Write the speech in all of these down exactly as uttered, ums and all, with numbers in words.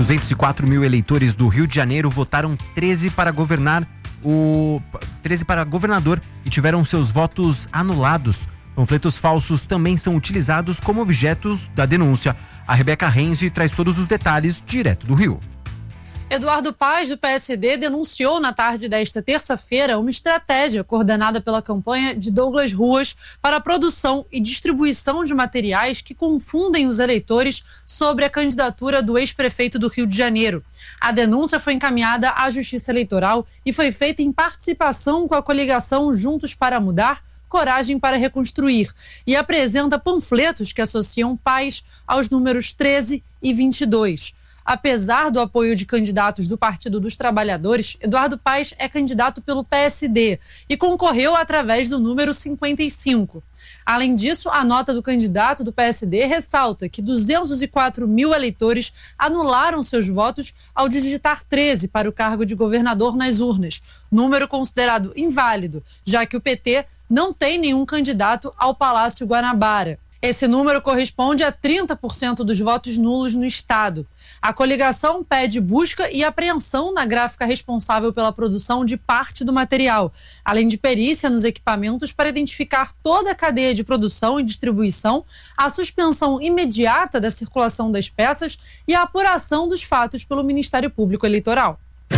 duzentos e quatro mil eleitores do Rio de Janeiro votaram treze para governar o treze para governador e tiveram seus votos anulados. Panfletos falsos também são utilizados como objetos da denúncia. A Rebeca Renzi traz todos os detalhes direto do Rio. Eduardo Paes, do P S D, denunciou na tarde desta terça-feira uma estratégia coordenada pela campanha de Douglas Ruas para a produção e distribuição de materiais que confundem os eleitores sobre a candidatura do ex-prefeito do Rio de Janeiro. A denúncia foi encaminhada à Justiça Eleitoral e foi feita em participação com a coligação Juntos para Mudar, Coragem para Reconstruir, e apresenta panfletos que associam Paes aos números treze e vinte e dois. Apesar do apoio de candidatos do Partido dos Trabalhadores, Eduardo Paes é candidato pelo P S D e concorreu através do número cinquenta e cinco. Além disso, a nota do candidato do P S D ressalta que duzentos e quatro mil eleitores anularam seus votos ao digitar treze para o cargo de governador nas urnas, número considerado inválido, já que o P T não tem nenhum candidato ao Palácio Guanabara. Esse número corresponde a trinta por cento dos votos nulos no estado. A coligação pede busca e apreensão na gráfica responsável pela produção de parte do material, além de perícia nos equipamentos para identificar toda a cadeia de produção e distribuição, a suspensão imediata da circulação das peças e a apuração dos fatos pelo Ministério Público Eleitoral.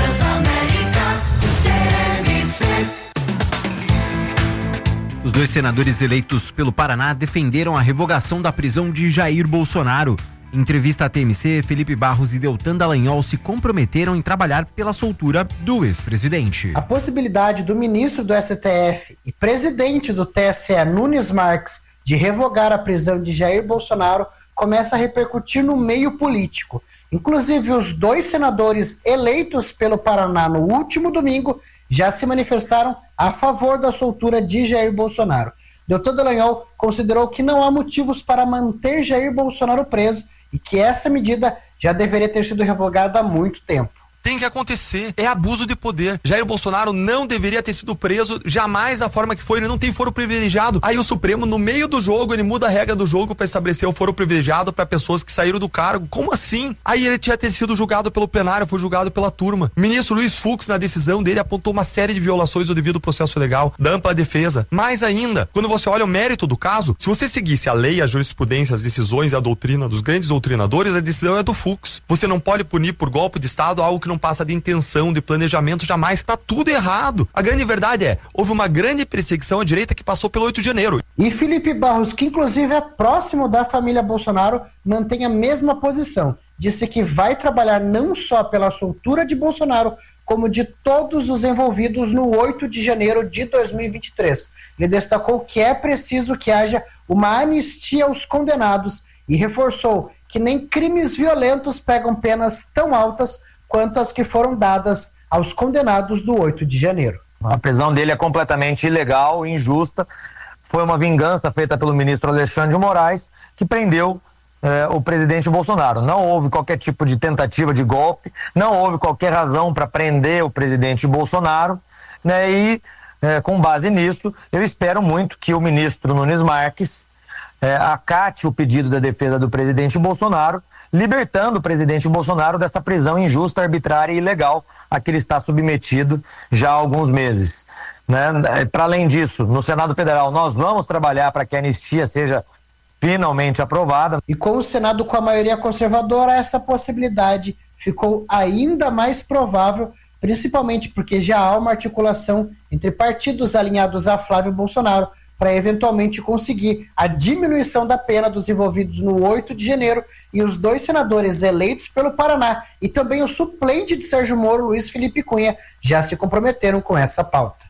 Os dois senadores eleitos pelo Paraná defenderam a revogação da prisão de Jair Bolsonaro. Em entrevista à T M C, Felipe Barros e Deltan Dallagnol se comprometeram em trabalhar pela soltura do ex-presidente. A possibilidade do ministro do S T F e presidente do T S E, Nunes Marques, de revogar a prisão de Jair Bolsonaro começa a repercutir no meio político. Inclusive, os dois senadores eleitos pelo Paraná no último domingo já se manifestaram a favor da soltura de Jair Bolsonaro. Deltan Dallagnol considerou que não há motivos para manter Jair Bolsonaro preso e que essa medida já deveria ter sido revogada há muito tempo. Tem que acontecer, é abuso de poder. Jair Bolsonaro não deveria ter sido preso jamais da forma que foi, ele não tem foro privilegiado. Aí o Supremo, no meio do jogo, ele muda a regra do jogo para estabelecer o foro privilegiado para pessoas que saíram do cargo. Como assim? Aí ele tinha ter sido julgado pelo plenário, foi julgado pela turma. O ministro Luiz Fux, na decisão dele, apontou uma série de violações do devido processo legal, da ampla defesa. Mais ainda, quando você olha o mérito do caso, se você seguisse a lei, a jurisprudência, as decisões e a doutrina dos grandes doutrinadores, a decisão é do Fux. Você não pode punir por golpe de Estado algo que não passa de intenção, de planejamento, jamais. Tá tudo errado. A grande verdade é, houve uma grande perseguição à direita que passou pelo oito de janeiro. E Felipe Barros, que inclusive é próximo da família Bolsonaro, mantém a mesma posição. Disse que vai trabalhar não só pela soltura de Bolsonaro, como de todos os envolvidos no oito de janeiro de dois mil e vinte e três. Ele destacou que é preciso que haja uma anistia aos condenados e reforçou que nem crimes violentos pegam penas tão altas quanto as que foram dadas aos condenados do oito de janeiro. A prisão dele é completamente ilegal, injusta. Foi uma vingança feita pelo ministro Alexandre de Moraes, que prendeu eh, o presidente Bolsonaro. Não houve qualquer tipo de tentativa de golpe, não houve qualquer razão para prender o presidente Bolsonaro, né? E eh, com base nisso, eu espero muito que o ministro Nunes Marques eh, acate o pedido da defesa do presidente Bolsonaro, libertando o presidente Bolsonaro dessa prisão injusta, arbitrária e ilegal a que ele está submetido já há alguns meses. Né? Para além disso, no Senado Federal, nós vamos trabalhar para que a anistia seja finalmente aprovada. E com o Senado com a maioria conservadora, essa possibilidade ficou ainda mais provável, principalmente porque já há uma articulação entre partidos alinhados a Flávio Bolsonaro, para eventualmente conseguir a diminuição da pena dos envolvidos no oito de janeiro, e os dois senadores eleitos pelo Paraná e também o suplente de Sérgio Moro, Luiz Felipe Cunha, já se comprometeram com essa pauta.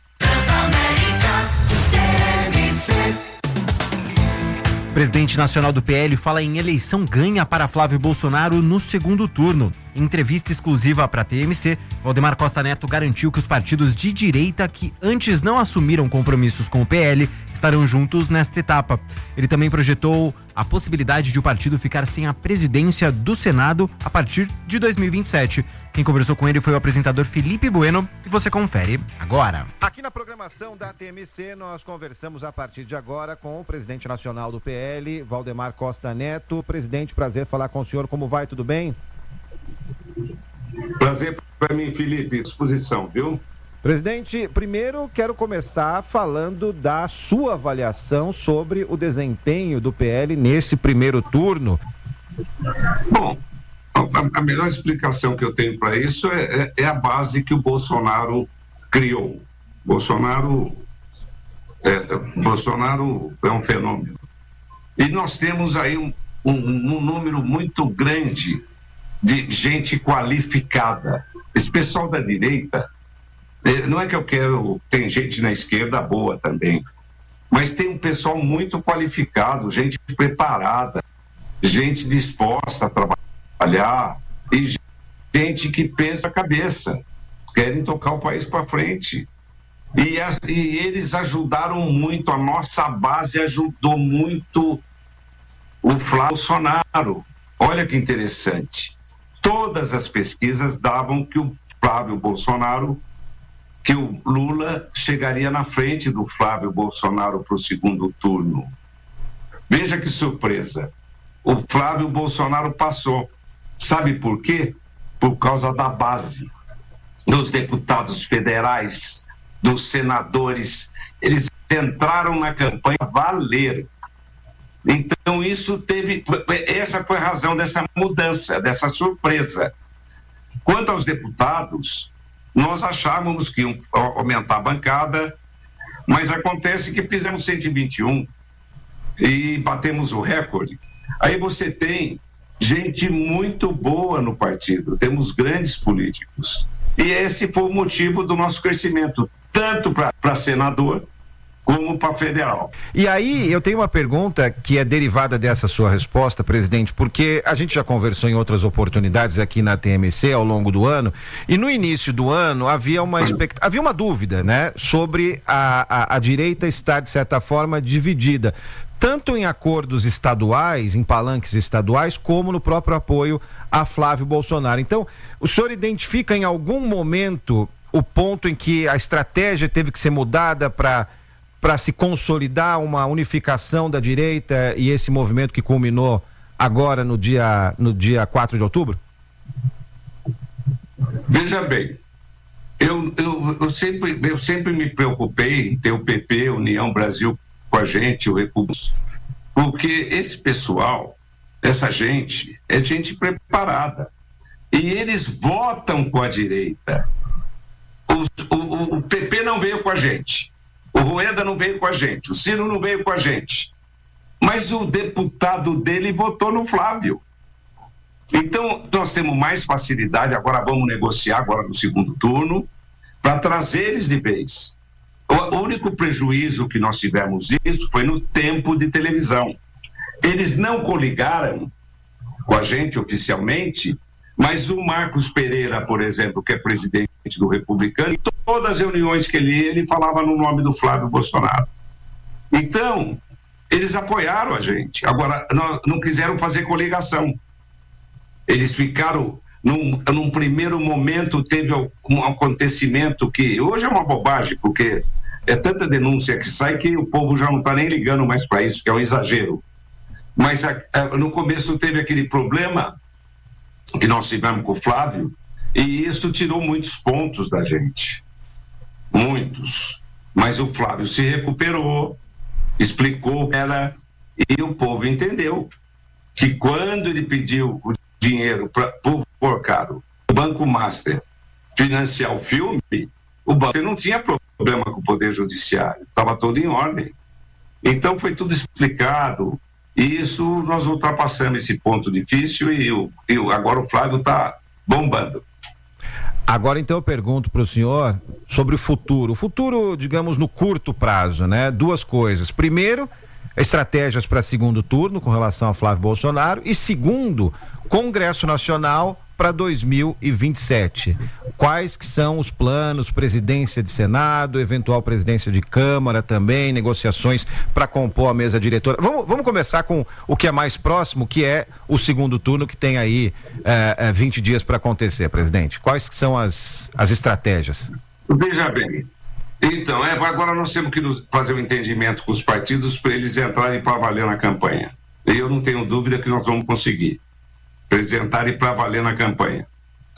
O presidente nacional do P L fala em eleição ganha para Flávio Bolsonaro no segundo turno. Em entrevista exclusiva para a T M C, Valdemar Costa Neto garantiu que os partidos de direita que antes não assumiram compromissos com o P L estarão juntos nesta etapa. Ele também projetou a possibilidade de o partido ficar sem a presidência do Senado a partir de dois mil e vinte e sete. Quem conversou com ele foi o apresentador Felipe Bueno, e você confere agora. Aqui na programação da T M C, nós conversamos a partir de agora com o presidente nacional do P L, Valdemar Costa Neto. Presidente, prazer falar com o senhor. Como vai? Tudo bem? Prazer para mim, Felipe. Disposição, viu? Presidente, primeiro quero começar falando da sua avaliação sobre o desempenho do P L nesse primeiro turno. Bom, a, a melhor explicação que eu tenho para isso é, é, é a base que o Bolsonaro criou. Bolsonaro é, Bolsonaro é um fenômeno. E nós temos aí um, um, um número muito grande de gente qualificada. Esse pessoal da direita, não é que eu quero, tem gente na esquerda boa também, mas tem um pessoal muito qualificado, gente preparada, gente disposta a trabalhar e gente que pensa a cabeça, querem tocar o país para frente. E, as, e eles ajudaram muito, a nossa base ajudou muito o Flávio Bolsonaro. Olha que interessante. Todas as pesquisas davam que o Flávio Bolsonaro, que o Lula chegaria na frente do Flávio Bolsonaro para o segundo turno. Veja que surpresa. O Flávio Bolsonaro passou. Sabe por quê? Por causa da base. Dos deputados federais, dos senadores, eles entraram na campanha valer. Então isso teve, essa foi a razão dessa mudança, dessa surpresa. Quanto aos deputados, nós achávamos que iam aumentar a bancada, mas acontece que fizemos cento e vinte e um e batemos o recorde. Aí você tem gente muito boa no partido, temos grandes políticos. E esse foi o motivo do nosso crescimento, tanto para senador como para federal. E aí eu tenho uma pergunta que é derivada dessa sua resposta, presidente, porque a gente já conversou em outras oportunidades aqui na T M C ao longo do ano, e no início do ano havia uma expect... havia uma dúvida, né, sobre a, a, a direita estar de certa forma dividida, tanto em acordos estaduais, em palanques estaduais, como no próprio apoio a Flávio Bolsonaro. Então, o senhor identifica em algum momento o ponto em que a estratégia teve que ser mudada para para se consolidar uma unificação da direita e esse movimento que culminou agora no dia, no dia quatro de outubro? Veja bem, eu, eu, eu, sempre, eu sempre me preocupei em ter o P P, União Brasil com a gente, o República, porque esse pessoal, essa gente, é gente preparada. E eles votam com a direita. O, o, o P P não veio com a gente. O Rueda não veio com a gente, o Ciro não veio com a gente, mas o deputado dele votou no Flávio. Então, nós temos mais facilidade, agora vamos negociar agora no segundo turno, para trazer eles de vez. O, o único prejuízo que nós tivemos isso foi no tempo de televisão. Eles não coligaram com a gente oficialmente, mas o Marcos Pereira, por exemplo, que é presidente do Republicano, em todas as reuniões que ele ia, ele falava no nome do Flávio Bolsonaro. Então, eles apoiaram a gente. Agora, não, não quiseram fazer coligação. Eles ficaram, num, num primeiro momento, teve um acontecimento que hoje é uma bobagem, porque é tanta denúncia que sai que o povo já não está nem ligando mais para isso, que é um exagero. Mas a, a, no começo teve aquele problema que nós tivemos com o Flávio, e isso tirou muitos pontos da gente. Muitos. Mas o Flávio se recuperou, explicou que era, e o povo entendeu que quando ele pediu o dinheiro para o Forcado, o Banco Master, financiar o filme, o banco não tinha problema com o Poder Judiciário, estava tudo em ordem. Então foi tudo explicado. E isso nós ultrapassamos esse ponto difícil e, o, e agora o Flávio está bombando. Agora então eu pergunto para o senhor sobre o futuro. O futuro, digamos, no curto prazo, né? Duas coisas. Primeiro, estratégias para segundo turno com relação a Flávio Bolsonaro e segundo, Congresso Nacional para dois mil e vinte e sete. Quais que são os planos, presidência de Senado, eventual presidência de Câmara também, negociações para compor a mesa diretora? Vamos, vamos começar com o que é mais próximo, que é o segundo turno, que tem aí é, é, vinte dias para acontecer, presidente. Quais que são as, as estratégias? Veja bem, então, é, agora nós temos que fazer um entendimento com os partidos para eles entrarem para valer na campanha. E eu não tenho dúvida que nós vamos conseguir apresentarem para valer na campanha.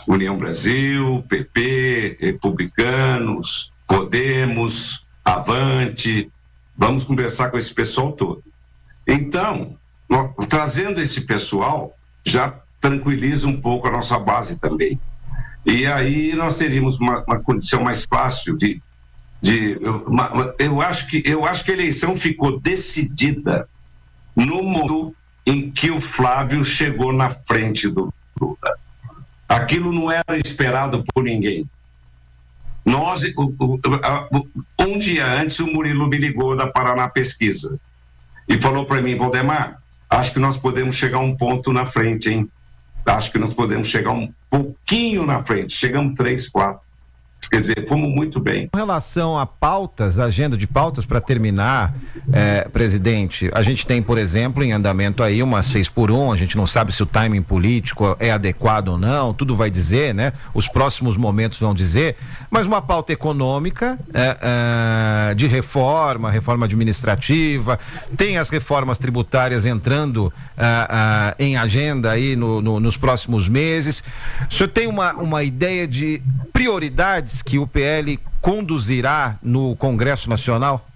União Brasil, P P, Republicanos, Podemos, Avante. Vamos conversar com esse pessoal todo. Então, nós, trazendo esse pessoal, já tranquiliza um pouco a nossa base também. E aí nós teríamos uma, uma condição mais fácil de... de uma, eu, acho que, eu acho que a eleição ficou decidida no momento em que o Flávio chegou na frente do Lula. Aquilo não era esperado por ninguém. Nós, um dia antes, o Murilo me ligou da Paraná Pesquisa e falou para mim: Valdemar, acho que nós podemos chegar um ponto na frente, hein? Acho que nós podemos chegar um pouquinho na frente. Chegamos três, quatro. Quer dizer, fomos muito bem. Com relação a pautas, agenda de pautas, para terminar, é, presidente, a gente tem, por exemplo, em andamento aí uma seis por um, a gente não sabe se o timing político é adequado ou não, tudo vai dizer, né? Os próximos momentos vão dizer, mas uma pauta econômica, é, é, de reforma, reforma administrativa, tem as reformas tributárias entrando é, é, em agenda aí no, no, nos próximos meses. O senhor tem uma, uma ideia de prioridades que o P L conduzirá no Congresso Nacional?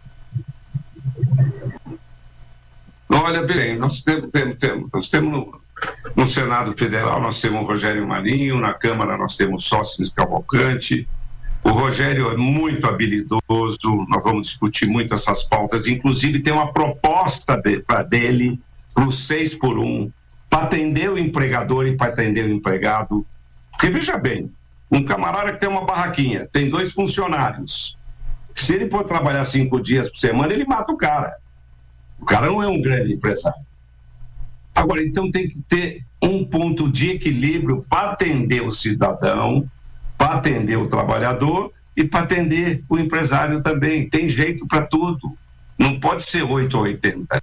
Olha bem, nós temos, temos, temos, nós temos no, no Senado Federal, nós temos o Rogério Marinho, na Câmara nós temos Sócrates Cavalcante. O Rogério é muito habilidoso, nós vamos discutir muito essas pautas, inclusive tem uma proposta de, pra dele para o seis por um, para atender o empregador e para atender o empregado. Porque veja bem, um camarada que tem uma barraquinha, tem dois funcionários. Se ele for trabalhar cinco dias por semana, ele mata o cara. O cara não é um grande empresário. Agora, então tem que ter um ponto de equilíbrio para atender o cidadão, para atender o trabalhador e para atender o empresário também. Tem jeito para tudo. Não pode ser oito ou oitenta.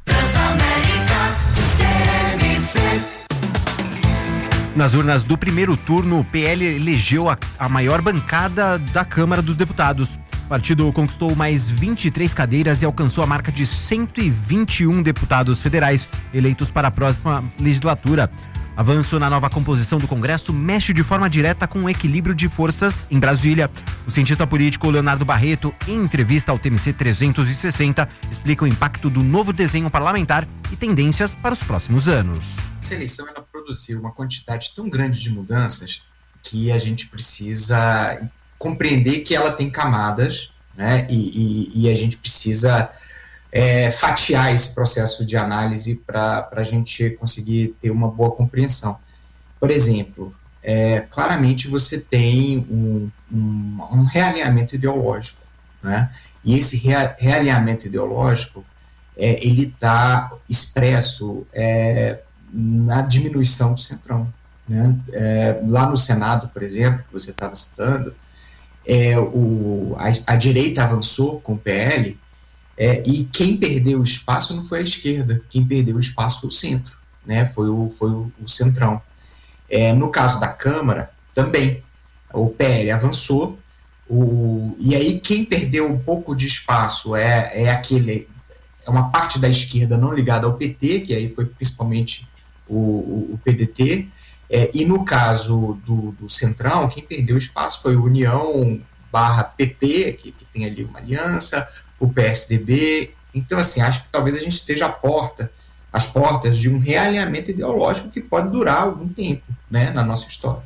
Nas urnas do primeiro turno, o P L elegeu a, a maior bancada da Câmara dos Deputados. O partido conquistou mais vinte e três cadeiras e alcançou a marca de cento e vinte e um deputados federais eleitos para a próxima legislatura. Avanço na nova composição do Congresso mexe de forma direta com o equilíbrio de forças em Brasília. O cientista político Leonardo Barreto, em entrevista ao T M C trezentos e sessenta, explica o impacto do novo desenho parlamentar e tendências para os próximos anos. Essa eleição ela produziu uma quantidade tão grande de mudanças que a gente precisa compreender que ela tem camadas, né? E, e, e a gente precisa É, fatiar esse processo de análise para a gente conseguir ter uma boa compreensão. Por exemplo, é, claramente você tem um, um, um realinhamento ideológico, né? E esse rea, realinhamento ideológico, é, ele está expresso é, na diminuição do centrão, né? É, lá no Senado, por exemplo, que você estava citando, é, o, a, a direita avançou com o P L. É, e quem perdeu o espaço não foi a esquerda, quem perdeu o espaço foi o centro, né? Foi o, foi o, o centrão. É, no caso da Câmara, também, o P L avançou, o, e aí quem perdeu um pouco de espaço é, é aquele, é uma parte da esquerda não ligada ao P T, que aí foi principalmente o, o, o P D T, é, e no caso do, do centrão, quem perdeu espaço foi o União barra P P, que, que tem ali uma aliança, o P S D B. Então, assim, acho que talvez a gente esteja à porta, às portas de um realinhamento ideológico que pode durar algum tempo, né, na nossa história.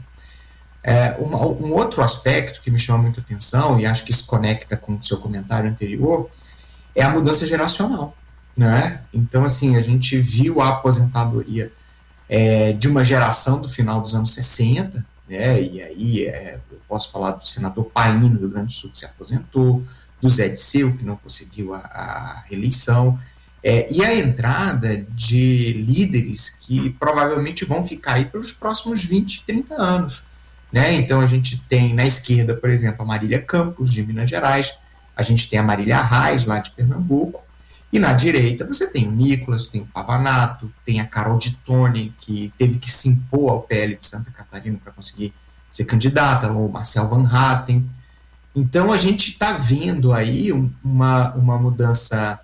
É, uma, um outro aspecto que me chama muita atenção, e acho que isso conecta com o seu comentário anterior, é a mudança geracional, né? Então, assim, a gente viu a aposentadoria é, de uma geração do final dos anos sessenta, né, e aí é, eu posso falar do senador Paim, do Rio Grande do Sul, que se aposentou, do Zé Disseu, que não conseguiu a, a reeleição, é, e a entrada de líderes que provavelmente vão ficar aí pelos próximos vinte, trinta anos. Né? Então a gente tem na esquerda, por exemplo, a Marília Campos, de Minas Gerais, a gente tem a Marília Reis, lá de Pernambuco, e na direita você tem o Nicolas, tem o Pavanato, tem a Carol de Tone, que teve que se impor ao P L de Santa Catarina para conseguir ser candidata, ou o Marcel Van Hatten. Então, a gente está vendo aí uma, uma mudança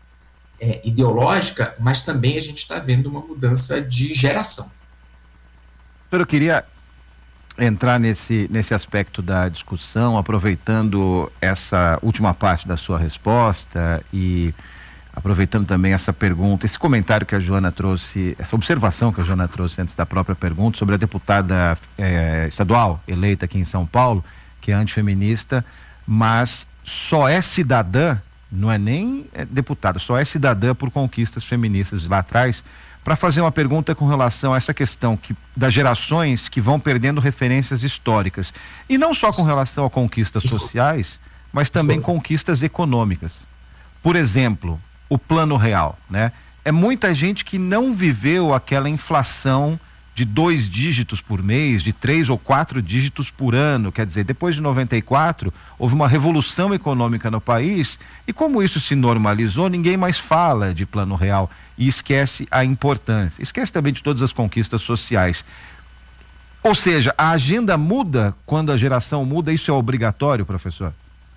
é, ideológica, mas também a gente está vendo uma mudança de geração. Eu queria entrar nesse, nesse aspecto da discussão, aproveitando essa última parte da sua resposta e aproveitando também essa pergunta, esse comentário que a Joana trouxe, essa observação que a Joana trouxe antes da própria pergunta sobre a deputada eh, estadual eleita aqui em São Paulo, que é antifeminista, mas só é cidadã, não é nem deputada, só é cidadã por conquistas feministas lá atrás, para fazer uma pergunta com relação a essa questão que, das gerações que vão perdendo referências históricas. E não só com relação a conquistas sociais, mas também conquistas econômicas. Por exemplo, o Plano Real, né? É muita gente que não viveu aquela inflação de dois dígitos por mês, de três ou quatro dígitos por ano. Quer dizer, depois de noventa e quatro, houve uma revolução econômica no país e como isso se normalizou, ninguém mais fala de Plano Real e esquece a importância. Esquece também de todas as conquistas sociais. Ou seja, a agenda muda quando a geração muda, isso é obrigatório, professor?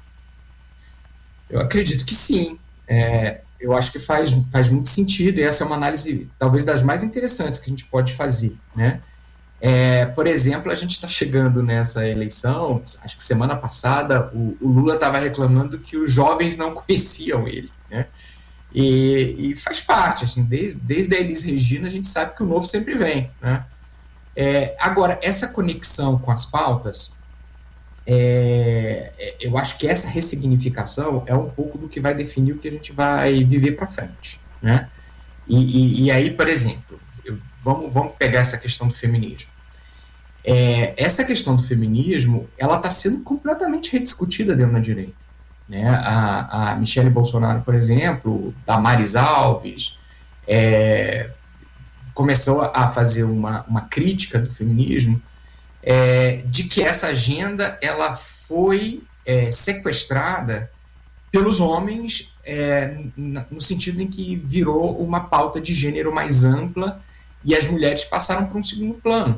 Eu acredito que sim. É, eu acho que faz, faz muito sentido e essa é uma análise talvez das mais interessantes que a gente pode fazer, né? É, por exemplo, a gente está chegando nessa eleição, acho que semana passada o, o Lula estava reclamando que os jovens não conheciam ele, né? E, e faz parte, assim, desde, desde a Elis Regina a gente sabe que o novo sempre vem, né? É, agora, essa conexão com as pautas, é, eu acho que essa ressignificação é um pouco do que vai definir o que a gente vai viver para frente, né? E, e, e aí, por exemplo, eu, vamos, vamos pegar essa questão do feminismo. É, essa questão do feminismo, ela está sendo completamente rediscutida dentro da direita, né? A, a Michele Bolsonaro, por exemplo, Damares Alves, é, começou a fazer uma, uma crítica do feminismo, é, de que essa agenda ela foi é, sequestrada pelos homens, é, no sentido em que virou uma pauta de gênero mais ampla e as mulheres passaram para um segundo plano.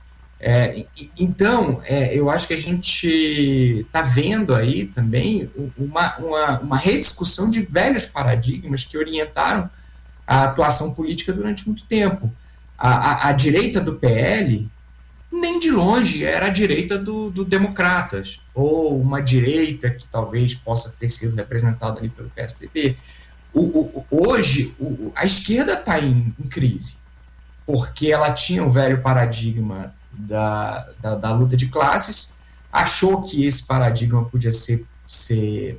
É, então, é, eu acho que a gente está vendo aí também uma, uma, uma rediscussão de velhos paradigmas que orientaram a atuação política durante muito tempo. A, a, a direita do P L, nem de longe, era a direita do, do Democratas, ou uma direita que talvez possa ter sido representada ali pelo P S D B. O, o, hoje, o, a esquerda está em, em crise, porque ela tinha o velho paradigma Da, da, da luta de classes, achou que esse paradigma podia ser, ser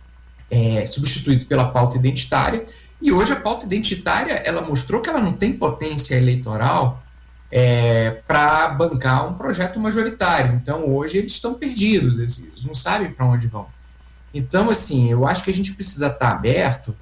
é, substituído pela pauta identitária, e hoje a pauta identitária ela mostrou que ela não tem potência eleitoral é, para bancar um projeto majoritário. Então hoje eles estão perdidos, eles não sabem para onde vão. Então, assim, eu acho que a gente precisa estar aberto,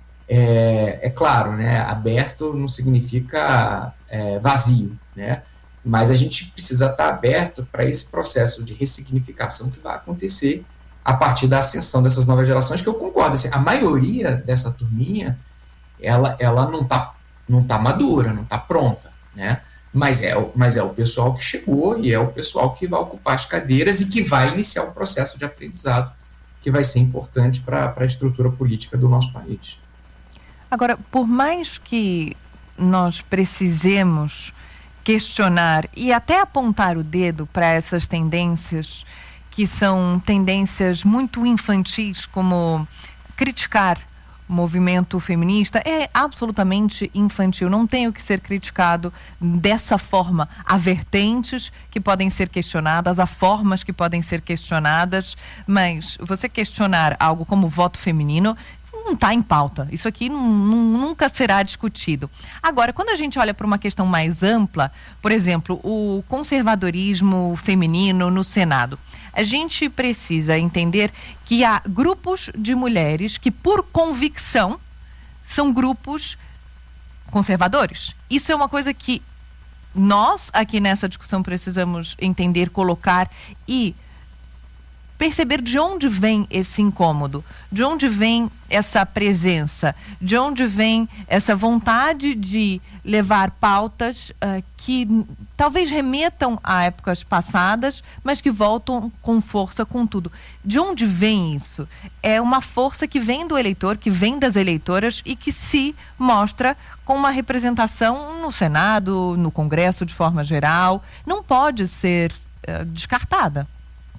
é, é claro, né, aberto não significa é, vazio, né? Mas a gente precisa estar aberto para esse processo de ressignificação que vai acontecer a partir da ascensão dessas novas gerações, que eu concordo, assim, a maioria dessa turminha, ela, ela não está não tá madura, não está pronta, né? Mas é, mas é o pessoal que chegou e é o pessoal que vai ocupar as cadeiras e que vai iniciar um processo de aprendizado que vai ser importante para a estrutura política do nosso país. Agora, por mais que nós precisemos questionar e até apontar o dedo para essas tendências que são tendências muito infantis, como criticar o movimento feminista, é absolutamente infantil, não tem o que ser criticado dessa forma. Há vertentes que podem ser questionadas, há formas que podem ser questionadas, mas você questionar algo como voto feminino não está em pauta. Isso aqui não, não, nunca será discutido. Agora, quando a gente olha para uma questão mais ampla, por exemplo, o conservadorismo feminino no Senado, a gente precisa entender que há grupos de mulheres que, por convicção, são grupos conservadores. Isso é uma coisa que nós, aqui nessa discussão, precisamos entender, colocar e perceber de onde vem esse incômodo, de onde vem essa presença, de onde vem essa vontade de levar pautas uh, que talvez remetam a épocas passadas, mas que voltam com força com tudo. De onde vem isso? É uma força que vem do eleitor, que vem das eleitoras e que se mostra com uma representação no Senado, no Congresso de forma geral. Não pode ser uh, descartada.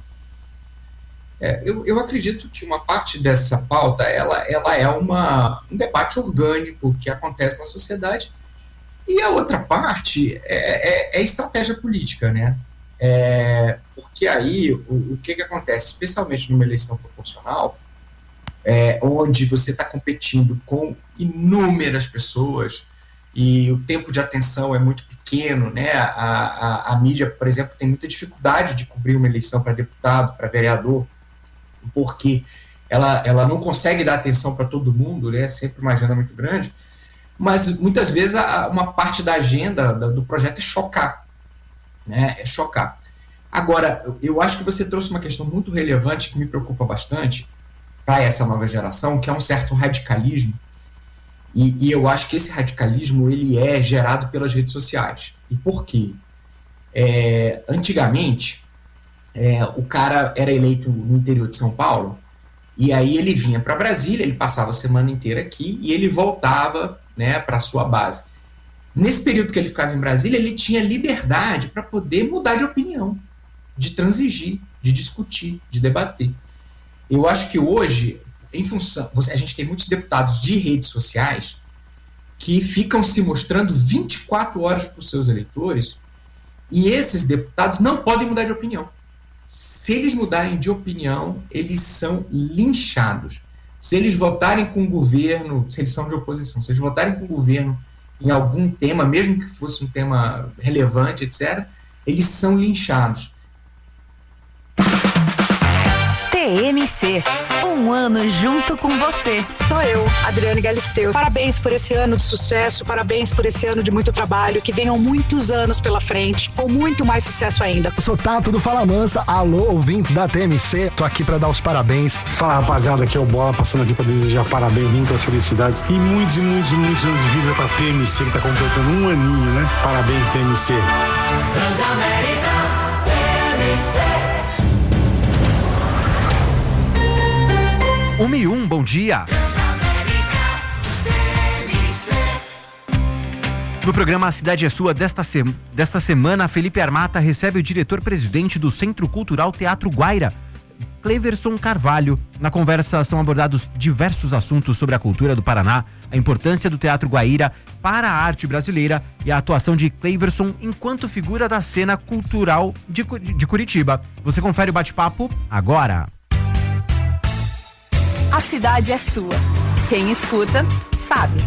É, eu, eu acredito que uma parte dessa pauta ela, ela é uma, um debate orgânico que acontece na sociedade, e a outra parte é, é, é estratégia política, né? É, porque aí o, o que, que acontece, especialmente numa eleição proporcional, é, onde você está competindo com inúmeras pessoas e o tempo de atenção é muito pequeno, né? A, a, a mídia, por exemplo, tem muita dificuldade de cobrir uma eleição para deputado, para vereador, porque ela, ela não consegue dar atenção para todo mundo, né? Sempre uma agenda muito grande, mas muitas vezes a, uma parte da agenda do, do projeto é chocar, né? É chocar. Agora, eu, eu acho que você trouxe uma questão muito relevante que me preocupa bastante para essa nova geração, que é um certo radicalismo, e, e eu acho que esse radicalismo ele é gerado pelas redes sociais. E por quê? É, antigamente, É, o cara era eleito no interior de São Paulo, e aí ele vinha para Brasília, ele passava a semana inteira aqui, e ele voltava, né, para a sua base. Nesse período que ele ficava em Brasília, ele tinha liberdade para poder mudar de opinião, de transigir, de discutir, de debater. Eu acho que hoje, em função, a gente tem muitos deputados de redes sociais que ficam se mostrando vinte e quatro horas para os seus eleitores, e esses deputados não podem mudar de opinião. Se eles mudarem de opinião, eles são linchados. Se eles votarem com o governo, se eles são de oposição, se eles votarem com o governo em algum tema, mesmo que fosse um tema relevante, etcétera, eles são linchados. T M C, um ano junto com você. Sou eu, Adriane Galisteu. Parabéns por esse ano de sucesso, parabéns por esse ano de muito trabalho, que venham muitos anos pela frente, com muito mais sucesso ainda. Eu sou Tato do Fala Mansa, alô ouvintes da T M C, tô aqui pra dar os parabéns. Fala rapaziada, aqui é o Bola, passando aqui pra desejar parabéns, muitas felicidades e muitos e muitos e muitos anos de vida pra T M C, que tá completando um aninho, né? Parabéns, T M C. Transamérica, T M C. Uma e um, bom dia. No programa A Cidade é Sua desta, se... desta semana, Felipe Armata recebe o diretor-presidente do Centro Cultural Teatro Guaíra, Cleverson Carvalho. Na conversa são abordados diversos assuntos sobre a cultura do Paraná, a importância do Teatro Guaíra para a arte brasileira e a atuação de Cleverson enquanto figura da cena cultural de, de Curitiba. Você confere o bate-papo agora. A cidade é sua. Quem escuta, sabe.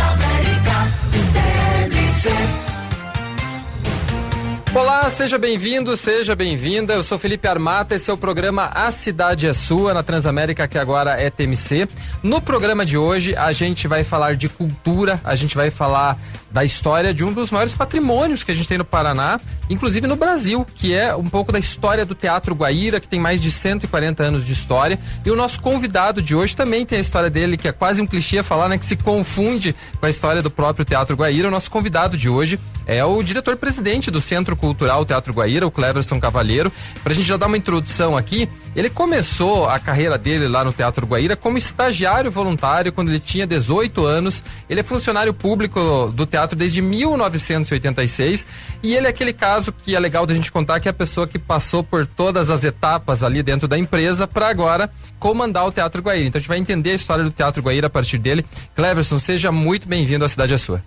Olá, seja bem-vindo, seja bem-vinda. Eu sou Felipe Armata, esse é o programa A Cidade é Sua, na Transamérica, que agora é T M C. No programa de hoje, a gente vai falar de cultura, a gente vai falar da história de um dos maiores patrimônios que a gente tem no Paraná, inclusive no Brasil, que é um pouco da história do Teatro Guaíra, que tem mais de cento e quarenta anos de história. E o nosso convidado de hoje também tem a história dele, que é quase um clichê falar, né, que se confunde com a história do próprio Teatro Guaíra. O nosso convidado de hoje é o diretor-presidente do Centro Cultural Teatro Guaíra, o Cleverson Carvalho. Pra gente já dar uma introdução aqui, ele começou a carreira dele lá no Teatro Guaíra como estagiário voluntário quando ele tinha dezoito anos. Ele é funcionário público do teatro desde mil novecentos e oitenta e seis e ele é aquele caso que é legal da gente contar, que é a pessoa que passou por todas as etapas ali dentro da empresa para agora comandar o Teatro Guaíra. Então a gente vai entender a história do Teatro Guaíra a partir dele. Cleverson, seja muito bem-vindo à Cidade é Sua.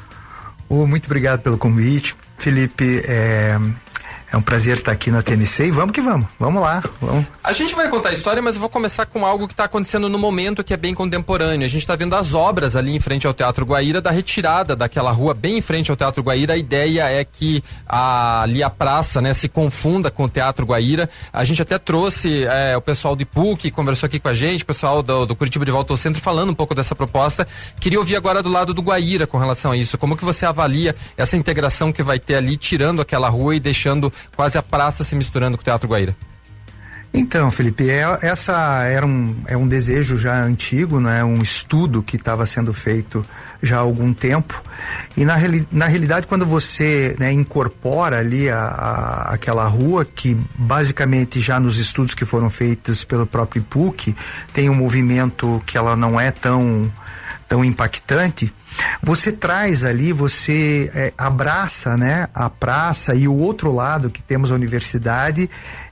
Oh, muito obrigado pelo convite, Felipe. É, é um prazer estar aqui na T M C e vamos que vamos, vamos lá. Vamos. A gente vai contar a história, mas eu vou começar com algo que está acontecendo no momento, que é bem contemporâneo. A gente está vendo as obras ali em frente ao Teatro Guaíra, da retirada daquela rua bem em frente ao Teatro Guaíra. A ideia é que a, ali a praça, né, se confunda com o Teatro Guaíra. A gente até trouxe é, o pessoal do I P U C, conversou aqui com a gente, o pessoal do, do Curitiba de Volta ao Centro, falando um pouco dessa proposta. Queria ouvir agora do lado do Guaíra com relação a isso. Como que você avalia essa integração que vai ter ali, tirando aquela rua e deixando quase a praça se misturando com o Teatro Guaíra? Então, Felipe, é, essa era um, é um desejo já antigo, né? Um estudo que estava sendo feito já há algum tempo, e na, na realidade quando você, né, incorpora ali a, a, aquela rua, que basicamente já nos estudos que foram feitos pelo próprio I P U C tem um movimento que ela não é tão, tão impactante, você traz ali, você é, abraça, né, a praça e o outro lado que temos a universidade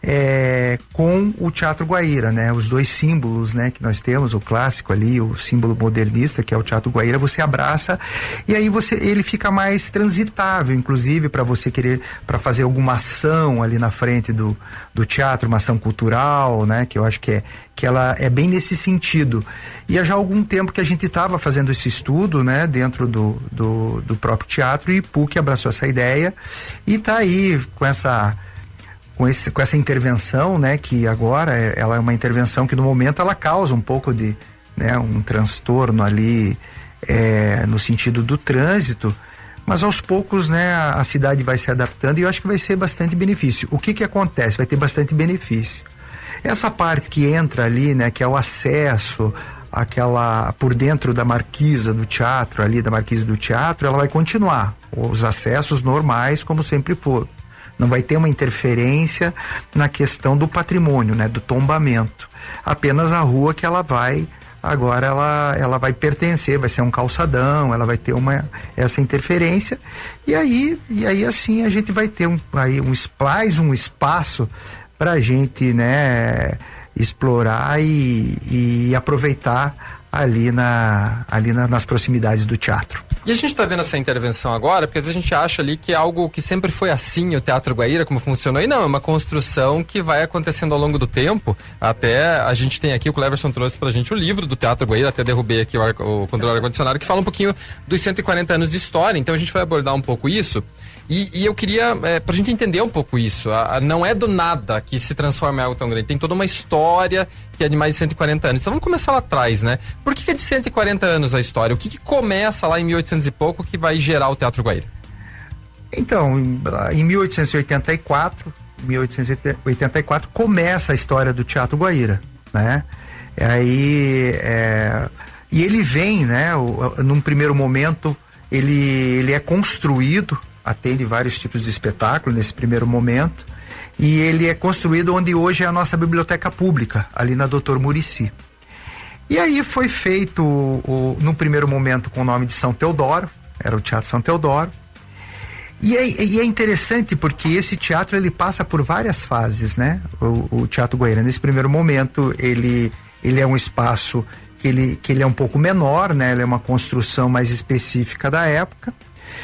é, com o Teatro Guaíra, né, os dois símbolos, né, que nós temos, o clássico ali, o símbolo modernista que é o Teatro Guaíra, você abraça e aí você, ele fica mais transitável, inclusive para você querer, para fazer alguma ação ali na frente do, do teatro, uma ação cultural, né, que eu acho que é, que ela é bem nesse sentido. E há já algum tempo que a gente estava fazendo esse estudo, né, dentro do, do, do próprio teatro, e P U C abraçou essa ideia e está aí com essa com esse com essa intervenção, né, que agora é, ela é uma intervenção que no momento ela causa um pouco de, né, um transtorno ali é, no sentido do trânsito, mas aos poucos, né, a, a cidade vai se adaptando e eu acho que vai ser bastante benefício. O que que acontece? Vai ter bastante benefício. Essa parte que entra ali, né, que é o acesso, aquela por dentro da marquisa do teatro, ali da marquisa do teatro, ela vai continuar. Os acessos normais, como sempre for. Não vai ter uma interferência na questão do patrimônio, né, do tombamento. Apenas a rua que ela vai, agora ela, ela vai pertencer, vai ser um calçadão, ela vai ter uma, essa interferência. E aí, e aí assim a gente vai ter um, aí um, mais um espaço para a gente, né, explorar e, e aproveitar ali, na, ali na, nas proximidades do teatro. E a gente está vendo essa intervenção agora, porque às vezes a gente acha ali que é algo que sempre foi assim, o Teatro Guaíra, como funcionou, e não, é uma construção que vai acontecendo ao longo do tempo. Até a gente tem aqui, o Cleverson trouxe pra gente o livro do Teatro Guaíra, até derrubei aqui o, ar, o controle ar-condicionado, que fala um pouquinho dos cento e quarenta anos de história, então a gente vai abordar um pouco isso. E, e eu queria, é, pra gente entender um pouco isso, a, a, não é do nada que se transforma em algo tão grande, tem toda uma história que é de mais de cento e quarenta anos. Então vamos começar lá atrás, né? Por que, que é de cento e quarenta anos a história? O que, que começa lá em mil e oitocentos e pouco que vai gerar o Teatro Guaíra? Então, em mil oitocentos e oitenta e quatro, mil oitocentos e oitenta e quatro começa a história do Teatro Guaíra, né? Aí, é, e ele vem, né? O, num primeiro momento, ele, ele é construído, atende vários tipos de espetáculo nesse primeiro momento, e ele é construído onde hoje é a nossa biblioteca pública, ali na doutor Muricy. E aí foi feito, o, no primeiro momento, com o nome de São Teodoro, era o Teatro São Teodoro, e é, e é interessante porque esse teatro ele passa por várias fases, né? O, o Teatro Guaíra, nesse primeiro momento, ele, ele é um espaço que ele, que ele é um pouco menor, né? Ele é uma construção mais específica da época.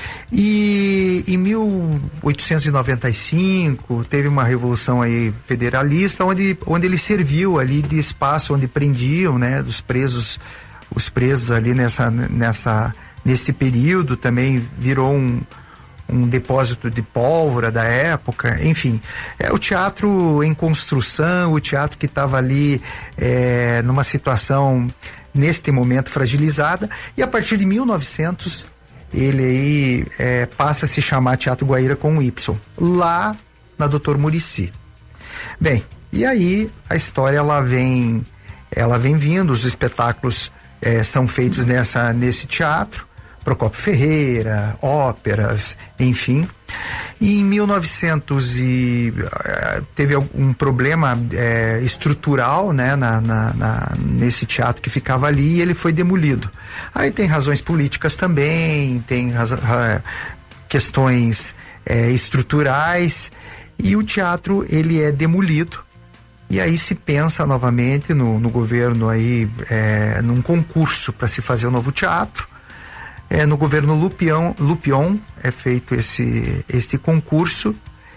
E em mil oitocentos e noventa e cinco teve uma revolução aí federalista onde, onde ele serviu ali de espaço onde prendiam, né, os presos, os presos ali nessa, nessa, nesse período também virou um, um depósito de pólvora da época, enfim, é o teatro em construção, o teatro que estava ali é, numa situação neste momento fragilizada, e a partir de mil e novecentos ele aí é, passa a se chamar Teatro Guaíra com um Y, lá na doutor Muricy. Bem, e aí a história ela vem, ela vem vindo, os espetáculos é, são feitos nessa, nesse teatro, Procópio Ferreira, óperas, enfim. E em mil e novecentos e, uh, teve um problema uh, estrutural, né, na, na, na, nesse teatro que ficava ali, e ele foi demolido. Aí tem razões políticas também, tem razo- uh, questões uh, estruturais, e o teatro ele é demolido. E aí se pensa novamente no, no governo aí, uh, num concurso para se fazer o novo teatro. É, no governo Lupion, Lupion é feito esse, esse concurso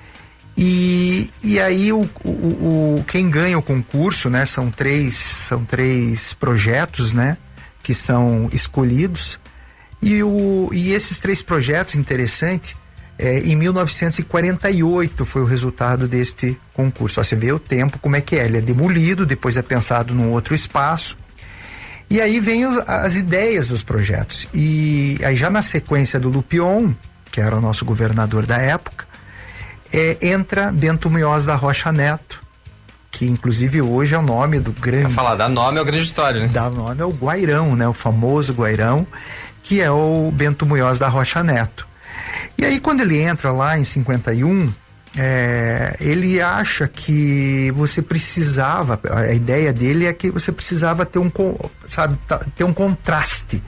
e, e aí o, o, o, quem ganha o concurso, né, são três, são três projetos, né, que são escolhidos e, o, e esses três projetos, interessante, é, em mil novecentos e quarenta e oito foi o resultado deste concurso. Ó, você vê o tempo como é que é, ele é demolido, depois é pensado num outro espaço. E aí vem os, as ideias dos projetos. E aí já na sequência do Lupion, que era o nosso governador da época, é, entra Bento Munhoz da Rocha Neto, que inclusive hoje é o nome do grande... Pra falar, dá nome ao grande história, né? Dá nome ao Guairão, né? O famoso Guairão, que é o Bento Munhoz da Rocha Neto. E aí quando ele entra lá em cinquenta e um... É, ele acha que você precisava, a ideia dele é que você precisava ter um, sabe, ter um contraste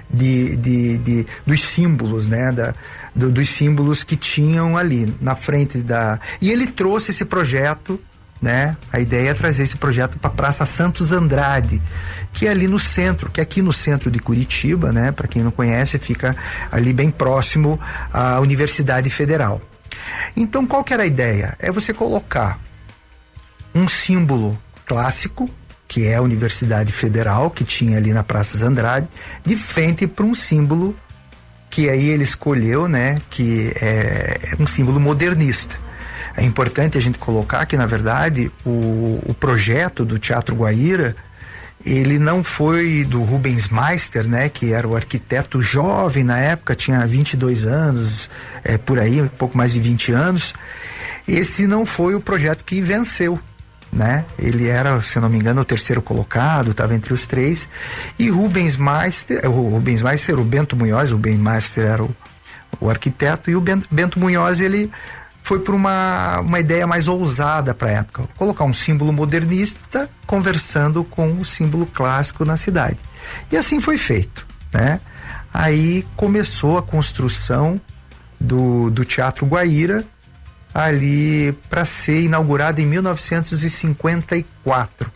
de, de, de dos símbolos, né? Da, do, dos símbolos que tinham ali na frente da... E ele trouxe esse projeto, né? A ideia é trazer esse projeto para a Praça Santos Andrade, que é ali no centro, que é aqui no centro de Curitiba, né? Para quem não conhece, fica ali bem próximo à Universidade Federal. Então, qual que era a ideia? É você colocar um símbolo clássico, que é a Universidade Federal, que tinha ali na Praça Andrade, de frente para um símbolo que aí ele escolheu, né? Que é um símbolo modernista. É importante a gente colocar que, na verdade, o, o projeto do Teatro Guaíra, ele não foi do Rubens Meister, né, que era o arquiteto jovem na época, tinha vinte e dois anos, é, por aí, um pouco mais de vinte anos. Esse não foi o projeto que venceu, né? Ele era, se não me engano, o terceiro colocado, estava entre os três. E Rubens Meister, o Rubens Meister, o Bento Munhoz, o Rubens Meister era o, o arquiteto, e o Bento, Bento Munhoz, ele foi por uma, uma ideia mais ousada para a época, colocar um símbolo modernista conversando com o símbolo clássico na cidade. E assim foi feito, né? Aí começou a construção do, do Teatro Guaíra, ali para ser inaugurado em mil novecentos e cinquenta e quatro.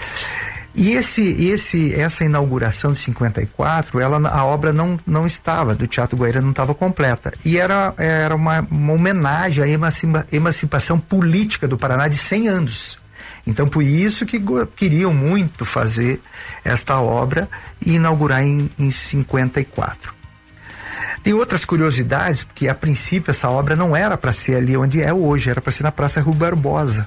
E esse, esse, essa inauguração de cinquenta e quatro, ela, a obra não, não estava, do Teatro Guaíra não estava completa. E era, era uma, uma homenagem à emancipa, emancipação política do Paraná de cem anos. Então, por isso que queriam muito fazer esta obra e inaugurar em, em cinquenta e quatro. Tem outras curiosidades, porque a princípio essa obra não era para ser ali onde é hoje, era para ser na Praça Rui Barbosa.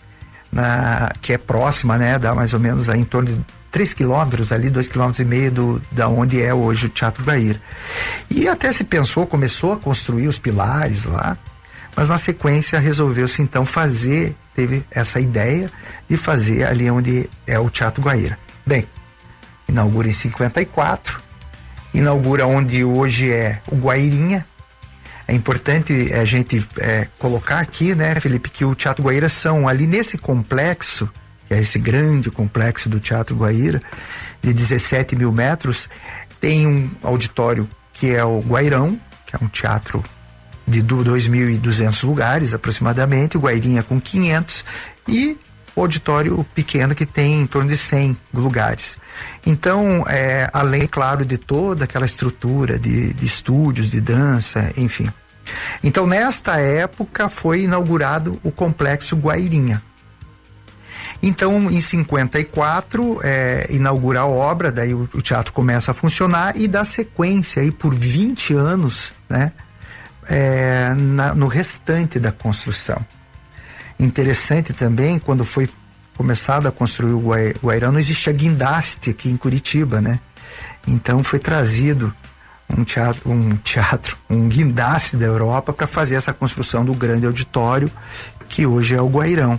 Na, que é próxima, né, dá mais ou menos aí em torno de três quilômetros ali, dois quilômetros e meio do, da onde é hoje o Teatro Guaíra. E até se pensou, começou a construir os pilares lá, mas na sequência resolveu-se então fazer, teve essa ideia de fazer ali onde é o Teatro Guaíra. Bem, inaugura em cinquenta e quatro, inaugura onde hoje é o Guairinha. É importante a gente é, colocar aqui, né, Felipe, que o Teatro Guaíra são ali nesse complexo, que é esse grande complexo do Teatro Guaíra, de dezessete mil metros, tem um auditório que é o Guairão, que é um teatro de dois mil e duzentos lugares aproximadamente, o Guairinha com quinhentos, e o auditório pequeno que tem em torno de cem lugares. Então, é, além, claro, de toda aquela estrutura de, de estúdios, de dança, enfim. Então, nesta época, foi inaugurado o Complexo Guairinha. Então, em cinquenta e quatro, é, inaugura a obra, daí o, o teatro começa a funcionar e dá sequência aí por vinte anos, né, é, na, no restante da construção. Interessante também, quando foi começado a construir o Guairão, não existia guindaste aqui em Curitiba, né? Então foi trazido um teatro, um, teatro, um guindaste da Europa para fazer essa construção do grande auditório, que hoje é o Guairão.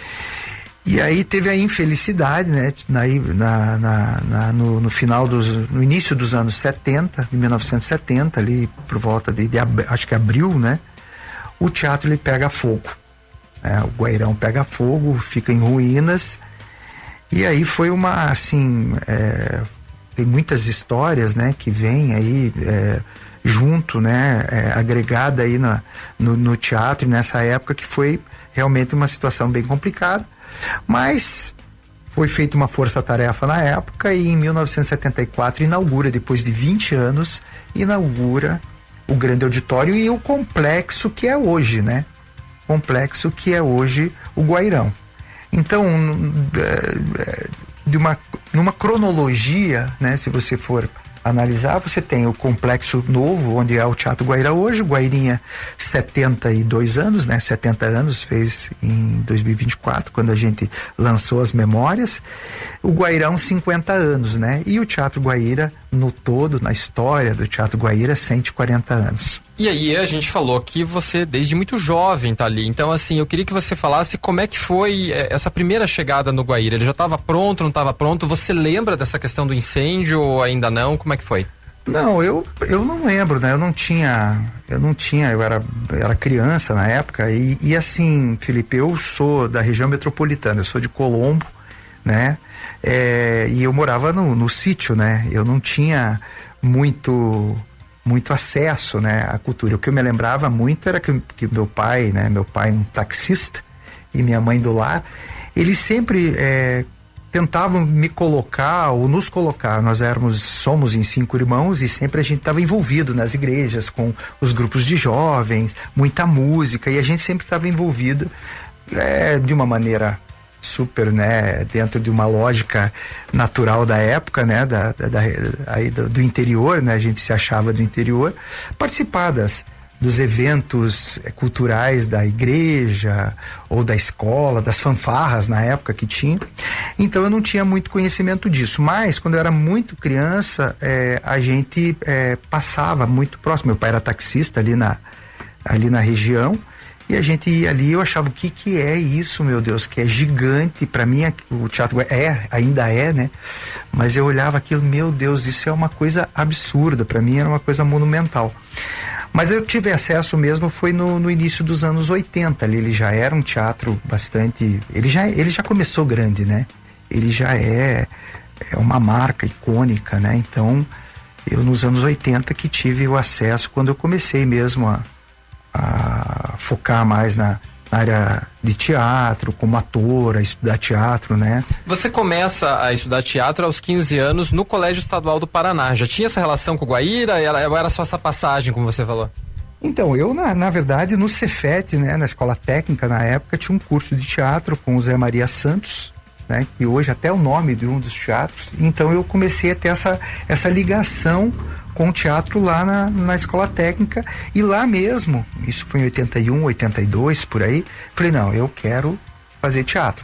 E aí teve a infelicidade, né? Na, na, na, na, no, no final dos, no início dos anos setenta, de mil novecentos e setenta, ali por volta de, de acho que abril, né? O teatro ele pega fogo. É, o Guairão pega fogo, fica em ruínas, e aí foi uma, assim, é, tem muitas histórias, né, que vêm aí é, junto, né, é, agregada aí na, no, no teatro, nessa época, que foi realmente uma situação bem complicada, mas foi feita uma força-tarefa na época, e em mil novecentos e setenta e quatro inaugura, depois de vinte anos, inaugura o grande auditório e o complexo que é hoje, né, complexo que é hoje o Guairão. Então, de uma, numa cronologia, né, se você for analisar, você tem o complexo novo, onde é o Teatro Guaíra hoje, o Guairinha setenta e dois anos, né, setenta anos, fez em dois mil e vinte e quatro, quando a gente lançou as memórias, o Guairão cinquenta anos, né, e o Teatro Guaíra, no todo, na história do Teatro Guaíra, cento e quarenta anos. E aí a gente falou que você desde muito jovem tá ali, então assim, eu queria que você falasse como é que foi essa primeira chegada no Guaíra. Ele já estava pronto, não estava pronto? Você lembra dessa questão do incêndio ou ainda não? Como é que foi? Não, eu, eu não lembro, né? Eu não tinha, eu não tinha, eu era, eu era criança na época e, e assim, Felipe, eu sou da região metropolitana, eu sou de Colombo, né? É, e eu morava no, no sítio, né? Eu não tinha muito muito acesso, né, à cultura. O que eu me lembrava muito era que, que meu pai, né, meu pai um taxista e minha mãe do lar, eles sempre é, tentavam me colocar ou nos colocar. Nós éramos, somos em cinco irmãos e sempre a gente estava envolvido nas igrejas com os grupos de jovens, muita música, e a gente sempre estava envolvido é, de uma maneira super, né, dentro de uma lógica natural da época, né, da, da, da aí do, do interior, né, a gente se achava do interior, participar das, dos eventos culturais da igreja ou da escola, das fanfarras na época que tinha. Então eu não tinha muito conhecimento disso, mas quando eu era muito criança, é, a gente é, passava muito próximo. Meu pai era taxista ali na, ali na região, e a gente ia ali, eu achava, o que que é isso, meu Deus, que é gigante. Para mim o teatro é, ainda é, né? Mas eu olhava aquilo, meu Deus, isso é uma coisa absurda, para mim era uma coisa monumental. Mas eu tive acesso mesmo, foi no, no início dos anos oitenta, ali ele já era um teatro bastante, ele já, ele já começou grande, né? Ele já é, é uma marca icônica, né? Então, eu nos anos oitenta que tive o acesso, quando eu comecei mesmo a a focar mais na, na área de teatro, como ator, a estudar teatro, né? Você começa a estudar teatro aos quinze anos no Colégio Estadual do Paraná. Já tinha essa relação com o Guaíra? Ou era só essa passagem, como você falou? Então, eu, na, na verdade, no Cefet, né, na Escola Técnica, na época, tinha um curso de teatro com o Zé Maria Santos, né, que hoje até é o nome de um dos teatros. Então, eu comecei a ter essa, essa ligação com o teatro lá na, na Escola Técnica, e lá mesmo, isso foi em oitenta e um, oitenta e dois, por aí, falei, não, eu quero fazer teatro.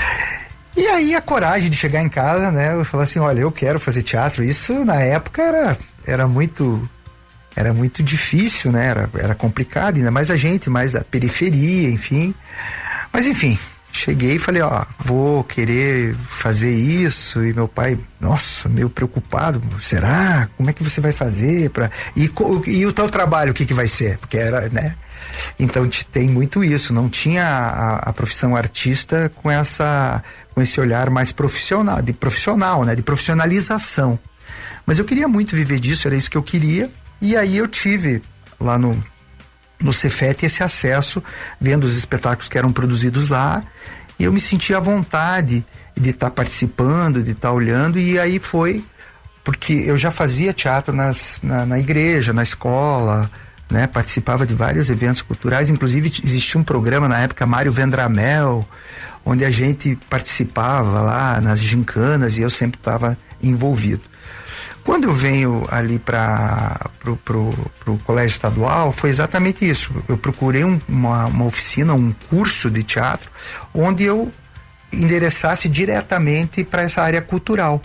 E aí a coragem de chegar em casa, né, eu falei assim, olha, eu quero fazer teatro. Isso na época era, era muito era muito difícil, né, era, era complicado, ainda mais a gente, mais da periferia, enfim. Mas enfim, cheguei e falei, ó, vou querer fazer isso, e meu pai, nossa, meio preocupado, será? Como é que você vai fazer? Pra... E, e o teu trabalho, o que que vai ser? Porque era, né? Então tem muito isso, não tinha a, a profissão artista com essa, com esse olhar mais profissional, de profissional, né? De profissionalização. Mas eu queria muito viver disso, era isso que eu queria, e aí eu tive lá no no Cefet esse acesso, vendo os espetáculos que eram produzidos lá, e eu me sentia à vontade de estar tá participando, de estar tá olhando, e aí foi, porque eu já fazia teatro nas, na, na igreja, na escola, né, participava de vários eventos culturais, inclusive existia um programa na época, Mário Vendramel, onde a gente participava lá nas gincanas, e eu sempre estava envolvido. Quando eu venho ali para pro, pro, pro colégio estadual, foi exatamente isso. Eu procurei um, uma, uma oficina, um curso de teatro, onde eu endereçasse diretamente para essa área cultural.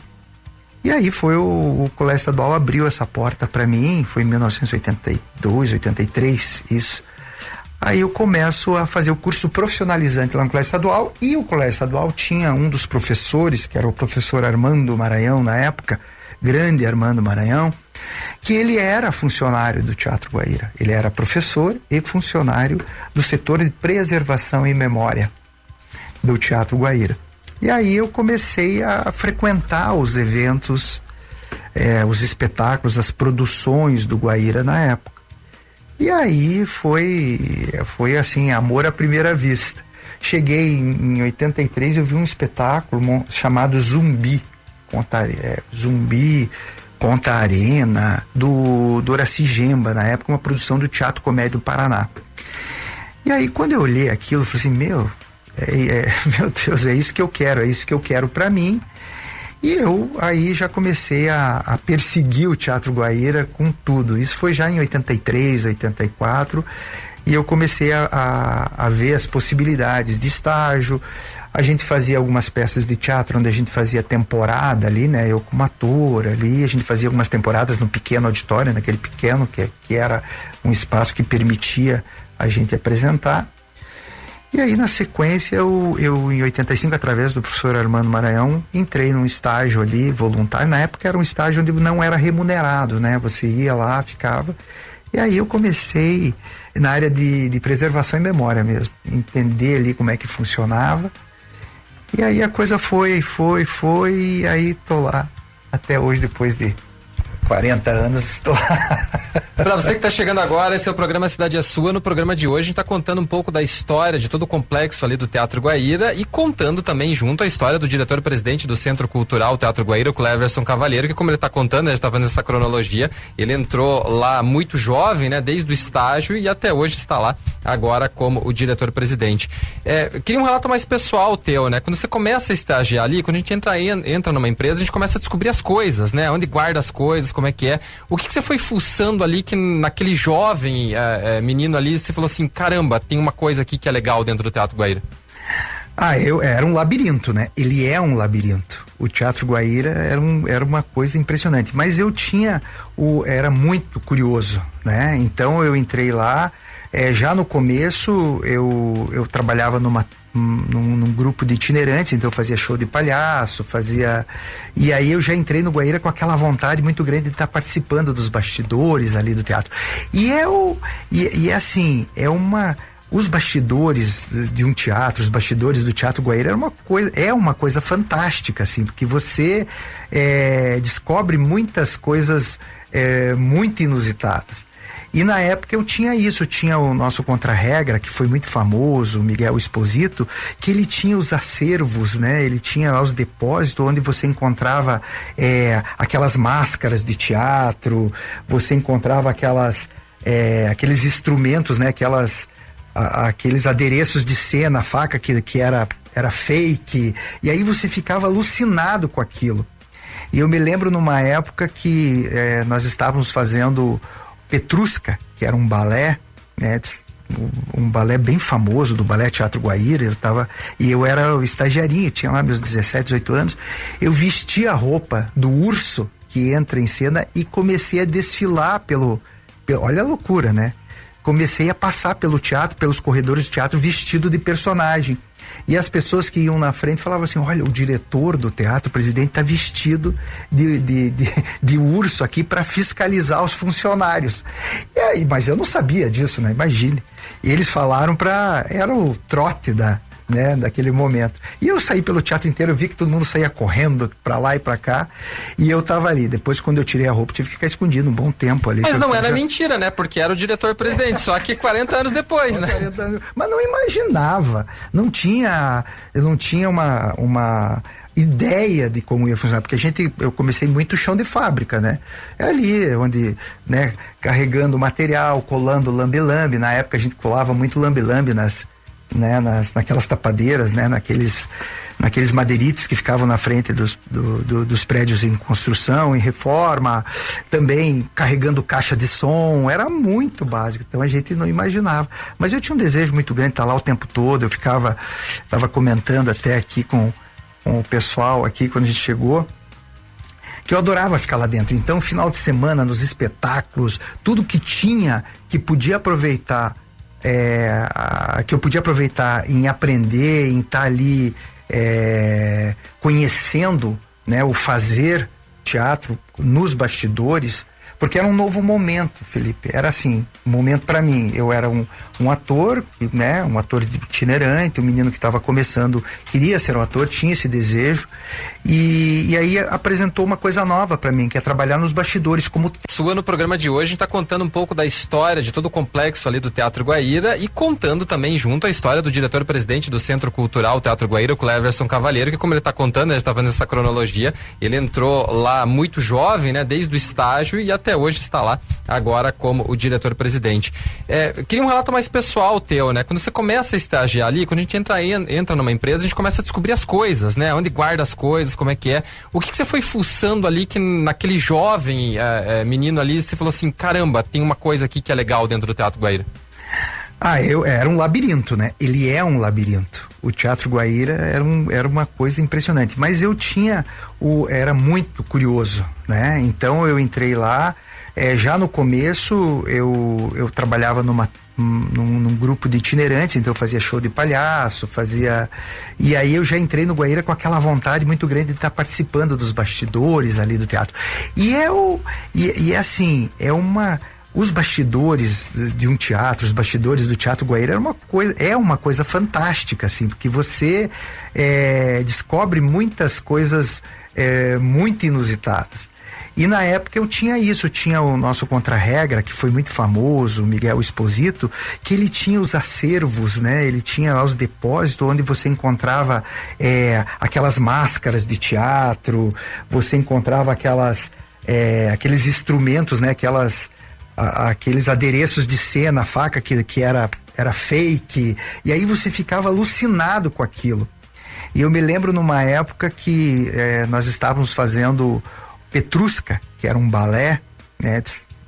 E aí foi o, o colégio estadual abriu essa porta para mim, foi em mil novecentos e oitenta e dois, oitenta e três, isso. Aí eu começo a fazer o curso profissionalizante lá no colégio estadual, e o colégio estadual tinha um dos professores, que era o professor Armando Maranhão na época, grande Armando Maranhão, que ele era funcionário do Teatro Guaíra. Ele era professor e funcionário do setor de preservação e memória do Teatro Guaíra. E aí eu comecei a frequentar os eventos, eh, os espetáculos, as produções do Guaíra na época. E aí foi, foi assim, amor à primeira vista. Cheguei em, em oitenta e três, eu vi um espetáculo chamado Zumbi, Conta, é, Zumbi Conta Arena, do, do Horaci Gemba, na época, uma produção do Teatro Comédia do Paraná. E aí, quando eu olhei aquilo, eu falei assim, meu, é, é, meu Deus, é isso que eu quero, é isso que eu quero pra mim. E eu aí já comecei a, a perseguir o Teatro Guaíra com tudo. Isso foi já em oitenta e três, oitenta e quatro, e eu comecei a, a, a ver as possibilidades de estágio. A gente fazia algumas peças de teatro onde a gente fazia temporada ali, né? Eu como ator ali, a gente fazia algumas temporadas no pequeno auditório, naquele pequeno, que, que era um espaço que permitia a gente apresentar. E aí, na sequência, eu, eu em oitenta e cinco, através do professor Armando Maranhão, entrei num estágio ali, voluntário. Na época era um estágio onde não era remunerado, né? Você ia lá, ficava. E aí eu comecei na área de, de preservação e memória mesmo, entender ali como é que funcionava. E aí a coisa foi, foi, foi, e aí tô lá até hoje, depois de quarenta anos, estou lá. Para você que está chegando agora, esse é o programa Cidade é Sua. No programa de hoje a gente está contando um pouco da história de todo o complexo ali do Teatro Guaíra e contando também junto a história do diretor-presidente do Centro Cultural Teatro Guaíra, o Cleverson Cavalheiro, que como ele está contando, a gente está fazendo essa cronologia, ele entrou lá muito jovem, né, desde o estágio e até hoje está lá agora como o diretor-presidente. É, queria um relato mais pessoal teu, né? Quando você começa a estagiar ali, quando a gente entra, entra numa empresa, a gente começa a descobrir as coisas, né? Onde guarda as coisas, como é que é. O que, que você foi fuçando ali que naquele jovem é, é, menino ali, você falou assim, caramba, tem uma coisa aqui que é legal dentro do Teatro Guaíra? Ah, eu, era um labirinto, né? Ele é um labirinto. O Teatro Guaíra era, um, era uma coisa impressionante. Mas eu tinha, o, era muito curioso, né? Então eu entrei lá, é, já no começo eu, eu trabalhava numa Num, num grupo de itinerantes, então eu fazia show de palhaço, fazia... E aí eu já entrei no Guaíra com aquela vontade muito grande de estar participando dos bastidores ali do teatro. E é o... E, e é assim, é uma... Os bastidores de um teatro, os bastidores do Teatro Guaíra é uma coisa, é uma coisa fantástica, assim, porque você é, descobre muitas coisas é, muito inusitadas. E na época eu tinha isso, eu tinha o nosso contra-regra, que foi muito famoso, o Miguel Esposito, que ele tinha os acervos, né? Ele tinha lá os depósitos onde você encontrava é, aquelas máscaras de teatro, você encontrava aquelas, é, aqueles instrumentos, né? Aquelas, a, aqueles adereços de cena, a faca que, que era, era fake, e aí você ficava alucinado com aquilo. E eu me lembro numa época que é, nós estávamos fazendo Petrusca, que era um balé, né, um balé bem famoso do Balé Teatro Guaíra. Eu tava, e eu era o estagiarinho, tinha lá meus dezessete, dezoito anos. Eu vesti a roupa do urso que entra em cena e comecei a desfilar pelo, pelo olha a loucura, né? Comecei a passar pelo teatro, pelos corredores do teatro vestido de personagem. E as pessoas que iam na frente falavam assim, olha, o diretor do teatro, o presidente, está vestido de, de, de, de urso aqui para fiscalizar os funcionários. E aí, mas eu não sabia disso, né? Imagine. E eles falaram para... Era o trote da, né, daquele momento. E eu saí pelo teatro inteiro, eu vi que todo mundo saía correndo para lá e para cá, e eu tava ali. Depois, quando eu tirei a roupa, tive que ficar escondido um bom tempo ali. Mas não era já... mentira, né? Porque era o diretor-presidente, só que quarenta anos depois, né? quarenta anos... Mas não imaginava, não tinha, eu não tinha uma, uma ideia de como ia funcionar, porque a gente, eu comecei muito chão de fábrica, né? É ali, onde, né, carregando material, colando lambe-lambe. Na época a gente colava muito lambe-lambe nas Né, nas, naquelas tapadeiras, né, naqueles, naqueles madeirites que ficavam na frente dos, do, do, dos prédios em construção, em reforma, também carregando caixa de som, era muito básico, então a gente não imaginava. Mas eu tinha um desejo muito grande de estar lá o tempo todo. Eu ficava, estava comentando até aqui com, com o pessoal aqui quando a gente chegou, que eu adorava ficar lá dentro. Então, final de semana, nos espetáculos, tudo que tinha, que podia aproveitar, É, a, que eu podia aproveitar em aprender, em estar ali é, conhecendo, né, o fazer teatro nos bastidores, porque era um novo momento, Felipe. Era assim, um momento para mim. Eu era um, um ator, né, um ator itinerante, um menino que estava começando, queria ser um ator, tinha esse desejo, e, e aí apresentou uma coisa nova para mim, que é trabalhar nos bastidores como... Sua, no programa de hoje, a gente está contando um pouco da história de todo o complexo ali do Teatro Guaíra e contando também junto a história do diretor-presidente do Centro Cultural Teatro Guaíra, o Cleverson Cavalheiro, que como ele está contando, a gente está fazendo essa cronologia, ele entrou lá muito jovem, né, desde o estágio e até hoje está lá agora como o diretor-presidente. É, queria um relato mais pessoal teu, né? Quando você começa a estagiar ali, quando a gente entra, entra numa empresa, a gente começa a descobrir as coisas, né? Onde guarda as coisas, como é que é. O que, que você foi fuçando ali que naquele jovem é, é, menino ali, você falou assim, caramba, tem uma coisa aqui que é legal dentro do Teatro Guaíra? Ah, eu, era um labirinto, né? Ele é um labirinto. O Teatro Guaíra era, um, era uma coisa impressionante. Mas eu tinha, o, era muito curioso, né? Então eu entrei lá, é, já no começo eu, eu trabalhava numa, num, num grupo de itinerantes, então eu fazia show de palhaço, fazia... E aí eu já entrei no Guaíra com aquela vontade muito grande de estar participando dos bastidores ali do teatro. E é, o, e, e é assim, é uma... os bastidores de um teatro, os bastidores do Teatro Guaíra era uma coisa, é uma coisa fantástica, assim, porque você é, descobre muitas coisas é, muito inusitadas. E na época eu tinha isso, eu tinha o nosso Contra-Regra, que foi muito famoso, o Miguel Esposito, que ele tinha os acervos, né? Ele tinha lá os depósitos onde você encontrava é, aquelas máscaras de teatro, você encontrava aquelas, é, aqueles instrumentos, né? Aquelas, a, aqueles adereços de cena, a faca que, que era, era fake, e aí você ficava alucinado com aquilo. E eu me lembro numa época que é, nós estávamos fazendo Petrusca, que era um balé, né,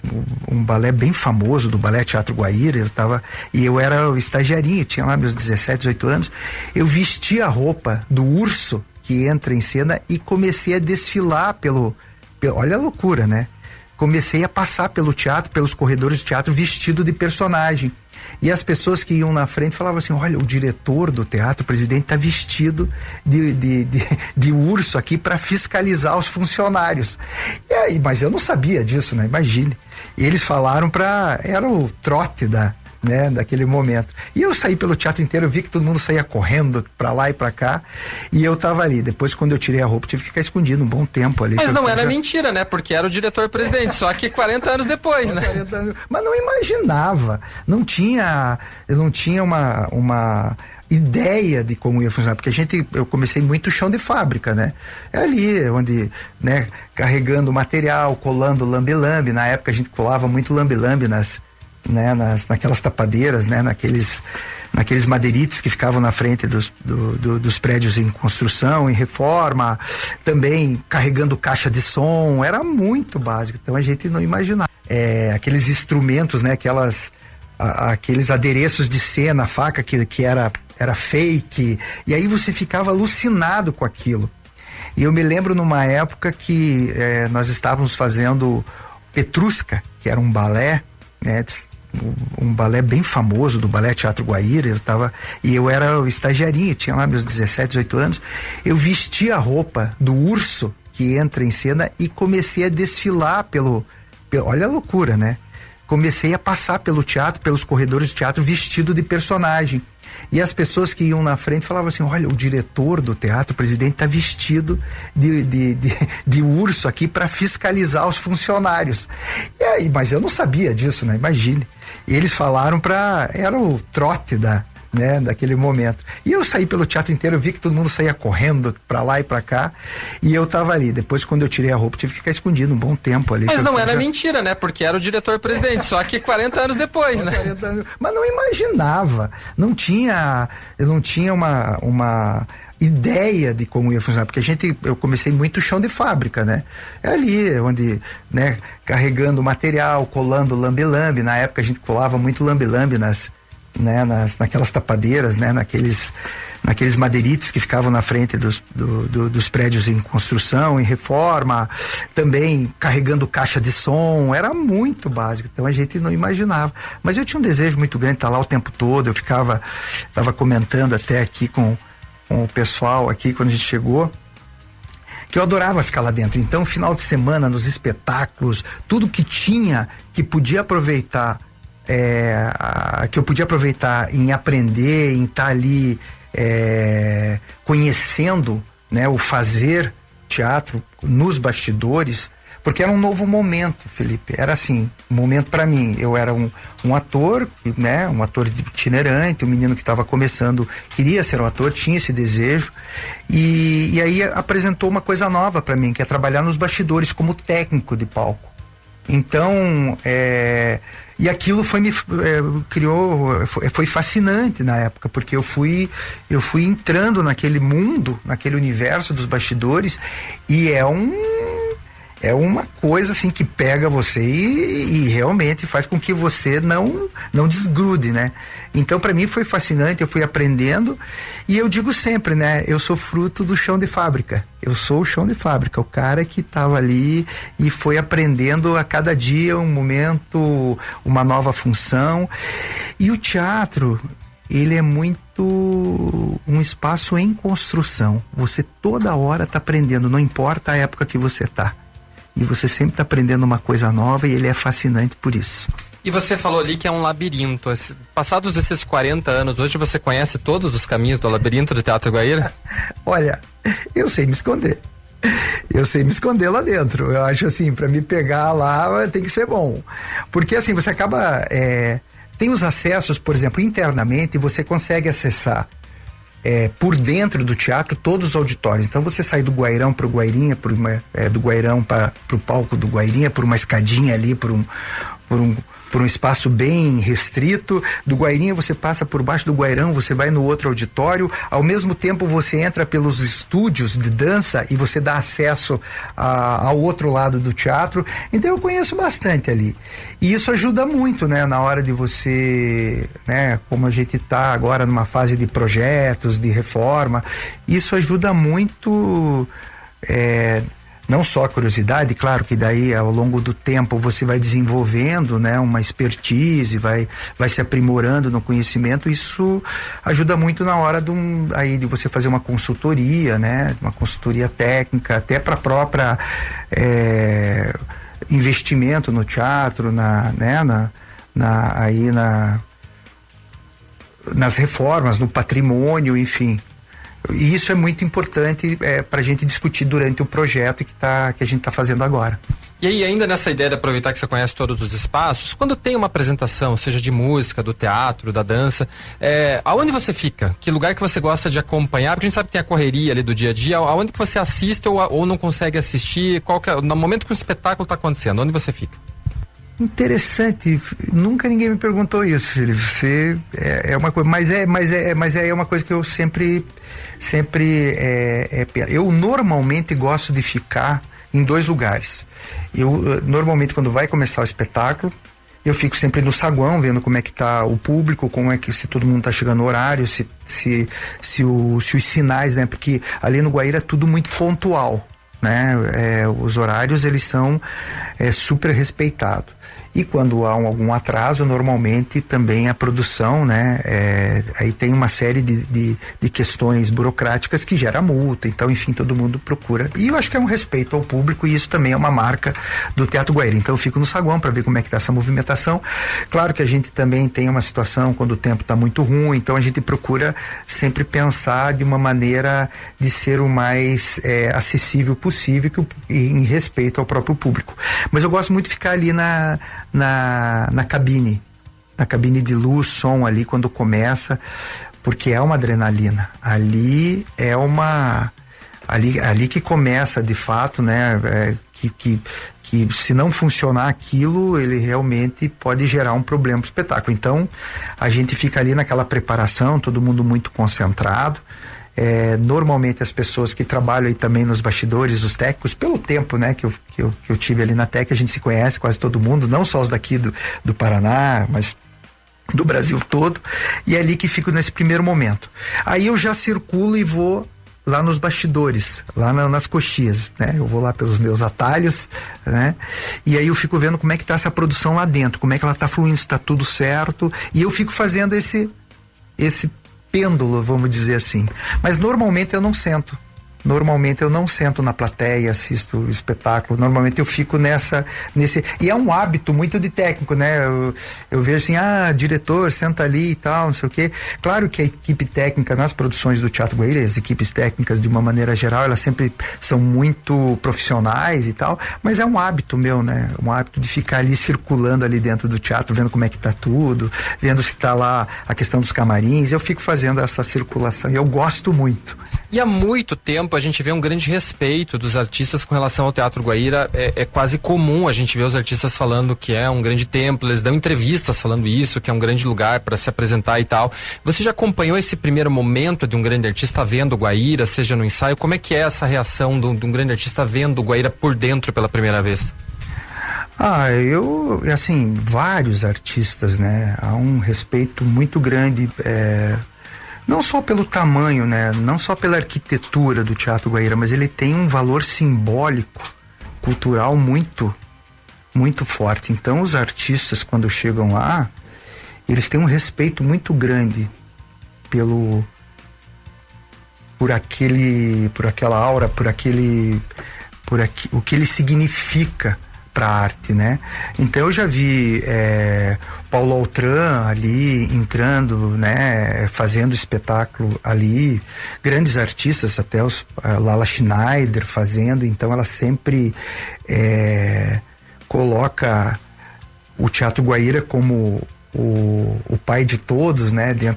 um balé bem famoso do Balé Teatro Guaíra. Eu tava, e eu era o estagiarinho, tinha lá meus dezessete, dezoito anos. Eu vesti a roupa do urso que entra em cena e comecei a desfilar pelo, pelo olha a loucura, né? Comecei a passar pelo teatro, pelos corredores do teatro vestido de personagem. E as pessoas que iam na frente falavam assim: olha, o diretor do teatro, o presidente, está vestido de, de, de, de urso aqui para fiscalizar os funcionários. E aí, mas eu não sabia disso, né? Imagine. E eles falaram para... Era o trote da, né, daquele momento. E eu saí pelo teatro inteiro, eu vi que todo mundo saía correndo para lá e para cá. E eu tava ali. Depois, quando eu tirei a roupa, tive que ficar escondido um bom tempo ali. Mas não era já... mentira, né? Porque era o diretor-presidente, só que quarenta anos depois, né? quarenta anos... Mas não imaginava. Não tinha... Eu não tinha uma... uma... ideia de como ia funcionar, porque a gente, eu comecei muito chão de fábrica, né? É ali onde, né, carregando material, colando lambe-lambe. Na época a gente colava muito lambe-lambe nas, né, nas, naquelas tapadeiras, né, naqueles, naqueles madeirites que ficavam na frente dos, do, do, dos prédios em construção, em reforma, também carregando caixa de som. Era muito básico, então a gente não imaginava. É, aqueles instrumentos, né, aquelas, a, aqueles adereços de cena, a faca que, que era era fake, e aí você ficava alucinado com aquilo. E eu me lembro numa época que é, nós estávamos fazendo Petrusca, que era um balé, né, um balé bem famoso do Balé Teatro Guaíra. Eu tava, e eu era o estagiarinho, tinha lá meus dezessete, dezoito anos. Eu vesti a roupa do urso que entra em cena e comecei a desfilar pelo, pelo olha a loucura, né? Comecei a passar pelo teatro, pelos corredores do teatro vestido de personagem. E as pessoas que iam na frente falavam assim: olha, o diretor do teatro, o presidente, está vestido de, de, de, de urso aqui para fiscalizar os funcionários. E aí, mas eu não sabia disso, né? Imagine. E eles falaram para... Era o trote da, né, daquele momento. E eu saí pelo teatro inteiro, eu vi que todo mundo saía correndo para lá e para cá. E eu tava ali. Depois, quando eu tirei a roupa, tive que ficar escondido um bom tempo ali. Mas não era já... mentira, né? Porque era o diretor-presidente, só que quarenta anos depois, né? quarenta anos... Mas não imaginava. Não tinha... Eu não tinha uma... uma... ideia de como ia funcionar, porque a gente, eu comecei muito chão de fábrica, né? É ali onde, né, carregando material, colando lambe-lambe. Na época a gente colava muito lambe-lambe nas, né, nas, naquelas tapadeiras, né, naqueles, naqueles madeirites que ficavam na frente dos, do, do, dos prédios em construção, em reforma, também carregando caixa de som. Era muito básico, então a gente não imaginava. Mas eu tinha um desejo muito grande de estar lá o tempo todo. Eu ficava, estava comentando até aqui com com o pessoal aqui quando a gente chegou, que eu adorava ficar lá dentro. Então, final de semana, nos espetáculos, tudo que tinha, que podia aproveitar, é, a, que eu podia aproveitar em aprender, em estar ali é, conhecendo, né, o fazer teatro nos bastidores, porque era um novo momento, Felipe. Era assim, um momento para mim. Eu era um, um ator, né, um ator itinerante, um menino que estava começando, queria ser um ator, tinha esse desejo, e, e aí apresentou uma coisa nova para mim, que é trabalhar nos bastidores como técnico de palco. Então, é, e aquilo foi me é, criou, foi, foi fascinante na época, porque eu fui, eu fui entrando naquele mundo, naquele universo dos bastidores, e é um É uma coisa assim que pega você e, e realmente faz com que você não, não desgrude, né? Então, para mim foi fascinante, eu fui aprendendo, e eu digo sempre, né? Eu sou fruto do chão de fábrica. Eu sou o chão de fábrica, o cara que estava ali e foi aprendendo a cada dia um momento, uma nova função. E o teatro, ele é muito um espaço em construção. Você toda hora está aprendendo, não importa a época que você está. e você sempre está aprendendo uma coisa nova e ele é fascinante por isso. E você falou ali que é um labirinto. Passados esses quarenta anos, hoje você conhece todos os caminhos do labirinto do Teatro Guaíra? Olha, eu sei me esconder. Eu sei me esconder lá dentro. Eu acho assim, para me pegar lá tem que ser bom. Porque assim, você acaba... É, tem os acessos, por exemplo, internamente, você consegue acessar É, por dentro do teatro todos os auditórios. Então você sai do Guairão para o Guairinha, por uma, é, do Guairão para o palco do Guairinha, por uma escadinha ali, por um, por um por um espaço bem restrito. Do Guairinha você passa por baixo do Guairão, você vai no outro auditório, ao mesmo tempo você entra pelos estúdios de dança e você dá acesso a, ao outro lado do teatro. Então eu conheço bastante ali. E isso ajuda muito, né, na hora de você, né, como a gente está agora numa fase de projetos, de reforma, isso ajuda muito, é, não só a curiosidade, claro que daí ao longo do tempo você vai desenvolvendo, né, uma expertise, vai, vai se aprimorando no conhecimento. Isso ajuda muito na hora de, um, aí, de você fazer uma consultoria, né, uma consultoria técnica, até para a própria é, investimento no teatro, na, né, na, na, aí na, nas reformas, no patrimônio, enfim. E isso é muito importante é, para a gente discutir durante o projeto que, tá, que a gente está fazendo agora. E aí, ainda nessa ideia de aproveitar que você conhece todos os espaços, quando tem uma apresentação, seja de música, do teatro, da dança, é, aonde você fica? Que lugar que você gosta de acompanhar? Porque a gente sabe que tem a correria ali do dia a dia. Aonde que você assiste ou, ou não consegue assistir? Qual que é, no momento que o espetáculo está acontecendo, onde você fica? Interessante, nunca ninguém me perguntou isso, Felipe. Você é, é uma coisa, mas é, mas é, mas é uma coisa que eu sempre, sempre é, é, eu normalmente gosto de ficar em dois lugares. Eu normalmente quando vai começar o espetáculo, eu fico sempre no saguão vendo como é que tá o público, como é que se todo mundo tá chegando no horário, se se se, o, se os sinais, né? Porque ali no Guaíra é tudo muito pontual, né? É, os horários eles são é, super respeitados. E quando há um, algum atraso, normalmente também a produção, né, é, aí tem uma série de, de, de questões burocráticas que gera multa, então enfim, todo mundo procura. E eu acho que é um respeito ao público e isso também é uma marca do Teatro Guaíra. Então eu fico no saguão para ver como é que está essa movimentação. Claro que a gente também tem uma situação quando o tempo está muito ruim, então a gente procura sempre pensar de uma maneira de ser o mais é, acessível possível que, em respeito ao próprio público. Mas eu gosto muito de ficar ali na Na, na cabine, na cabine de luz, som ali quando começa, porque é uma adrenalina. Ali é uma, ali, ali que começa de fato, né? É, que, que, que se não funcionar aquilo, ele realmente pode gerar um problema pro espetáculo. Então, a gente fica ali naquela preparação, todo mundo muito concentrado. É, normalmente as pessoas que trabalham aí também nos bastidores, os técnicos, pelo tempo, né, que eu, que eu, que eu tive ali na T E C, a gente se conhece quase todo mundo, não só os daqui do, do Paraná, mas do Brasil todo, e é ali que fico nesse primeiro momento. Aí eu já circulo e vou lá nos bastidores, lá na, nas coxias, né, eu vou lá pelos meus atalhos, né, e aí eu fico vendo como é que tá essa produção lá dentro, como é que ela tá fluindo, se tá tudo certo, e eu fico fazendo esse esse pêndulo, vamos dizer assim. Mas normalmente eu não sento. Normalmente eu não sento na plateia, assisto o espetáculo. Normalmente eu fico nessa, nesse... E é um hábito muito de técnico, né? Eu, eu vejo assim, ah, diretor, senta ali e tal, não sei o quê. Claro que a equipe técnica nas produções do Teatro Guaíra, as equipes técnicas de uma maneira geral, elas sempre são muito profissionais e tal, mas é um hábito meu, né? Um hábito de ficar ali circulando ali dentro do teatro, vendo como é que tá tudo, vendo se tá lá a questão dos camarins. Eu fico fazendo essa circulação e eu gosto muito. E há muito tempo a gente vê um grande respeito dos artistas com relação ao Teatro Guaíra. É, é quase comum a gente ver os artistas falando que é um grande templo, eles dão entrevistas falando isso, que é um grande lugar para se apresentar e tal. Você já acompanhou esse primeiro momento de um grande artista vendo o Guaíra, seja no ensaio? Como é que é essa reação de um, de um grande artista vendo o Guaíra por dentro pela primeira vez? Ah, eu, assim, vários artistas, né? Há um respeito muito grande, é... não só pelo tamanho, né? Não só pela arquitetura do Teatro Guaíra, mas ele tem um valor simbólico, cultural muito, muito forte. Então os artistas, quando chegam lá, eles têm um respeito muito grande pelo, por aquele, por aquela aura, por aquele, por aqui, o que ele significa para a arte, né? Então eu já vi é, Paulo Altran ali entrando, né, fazendo espetáculo ali, grandes artistas, até os a Lala Schneider fazendo. Então ela sempre é, coloca o Teatro Guaíra como o, o pai de todos, né, dentro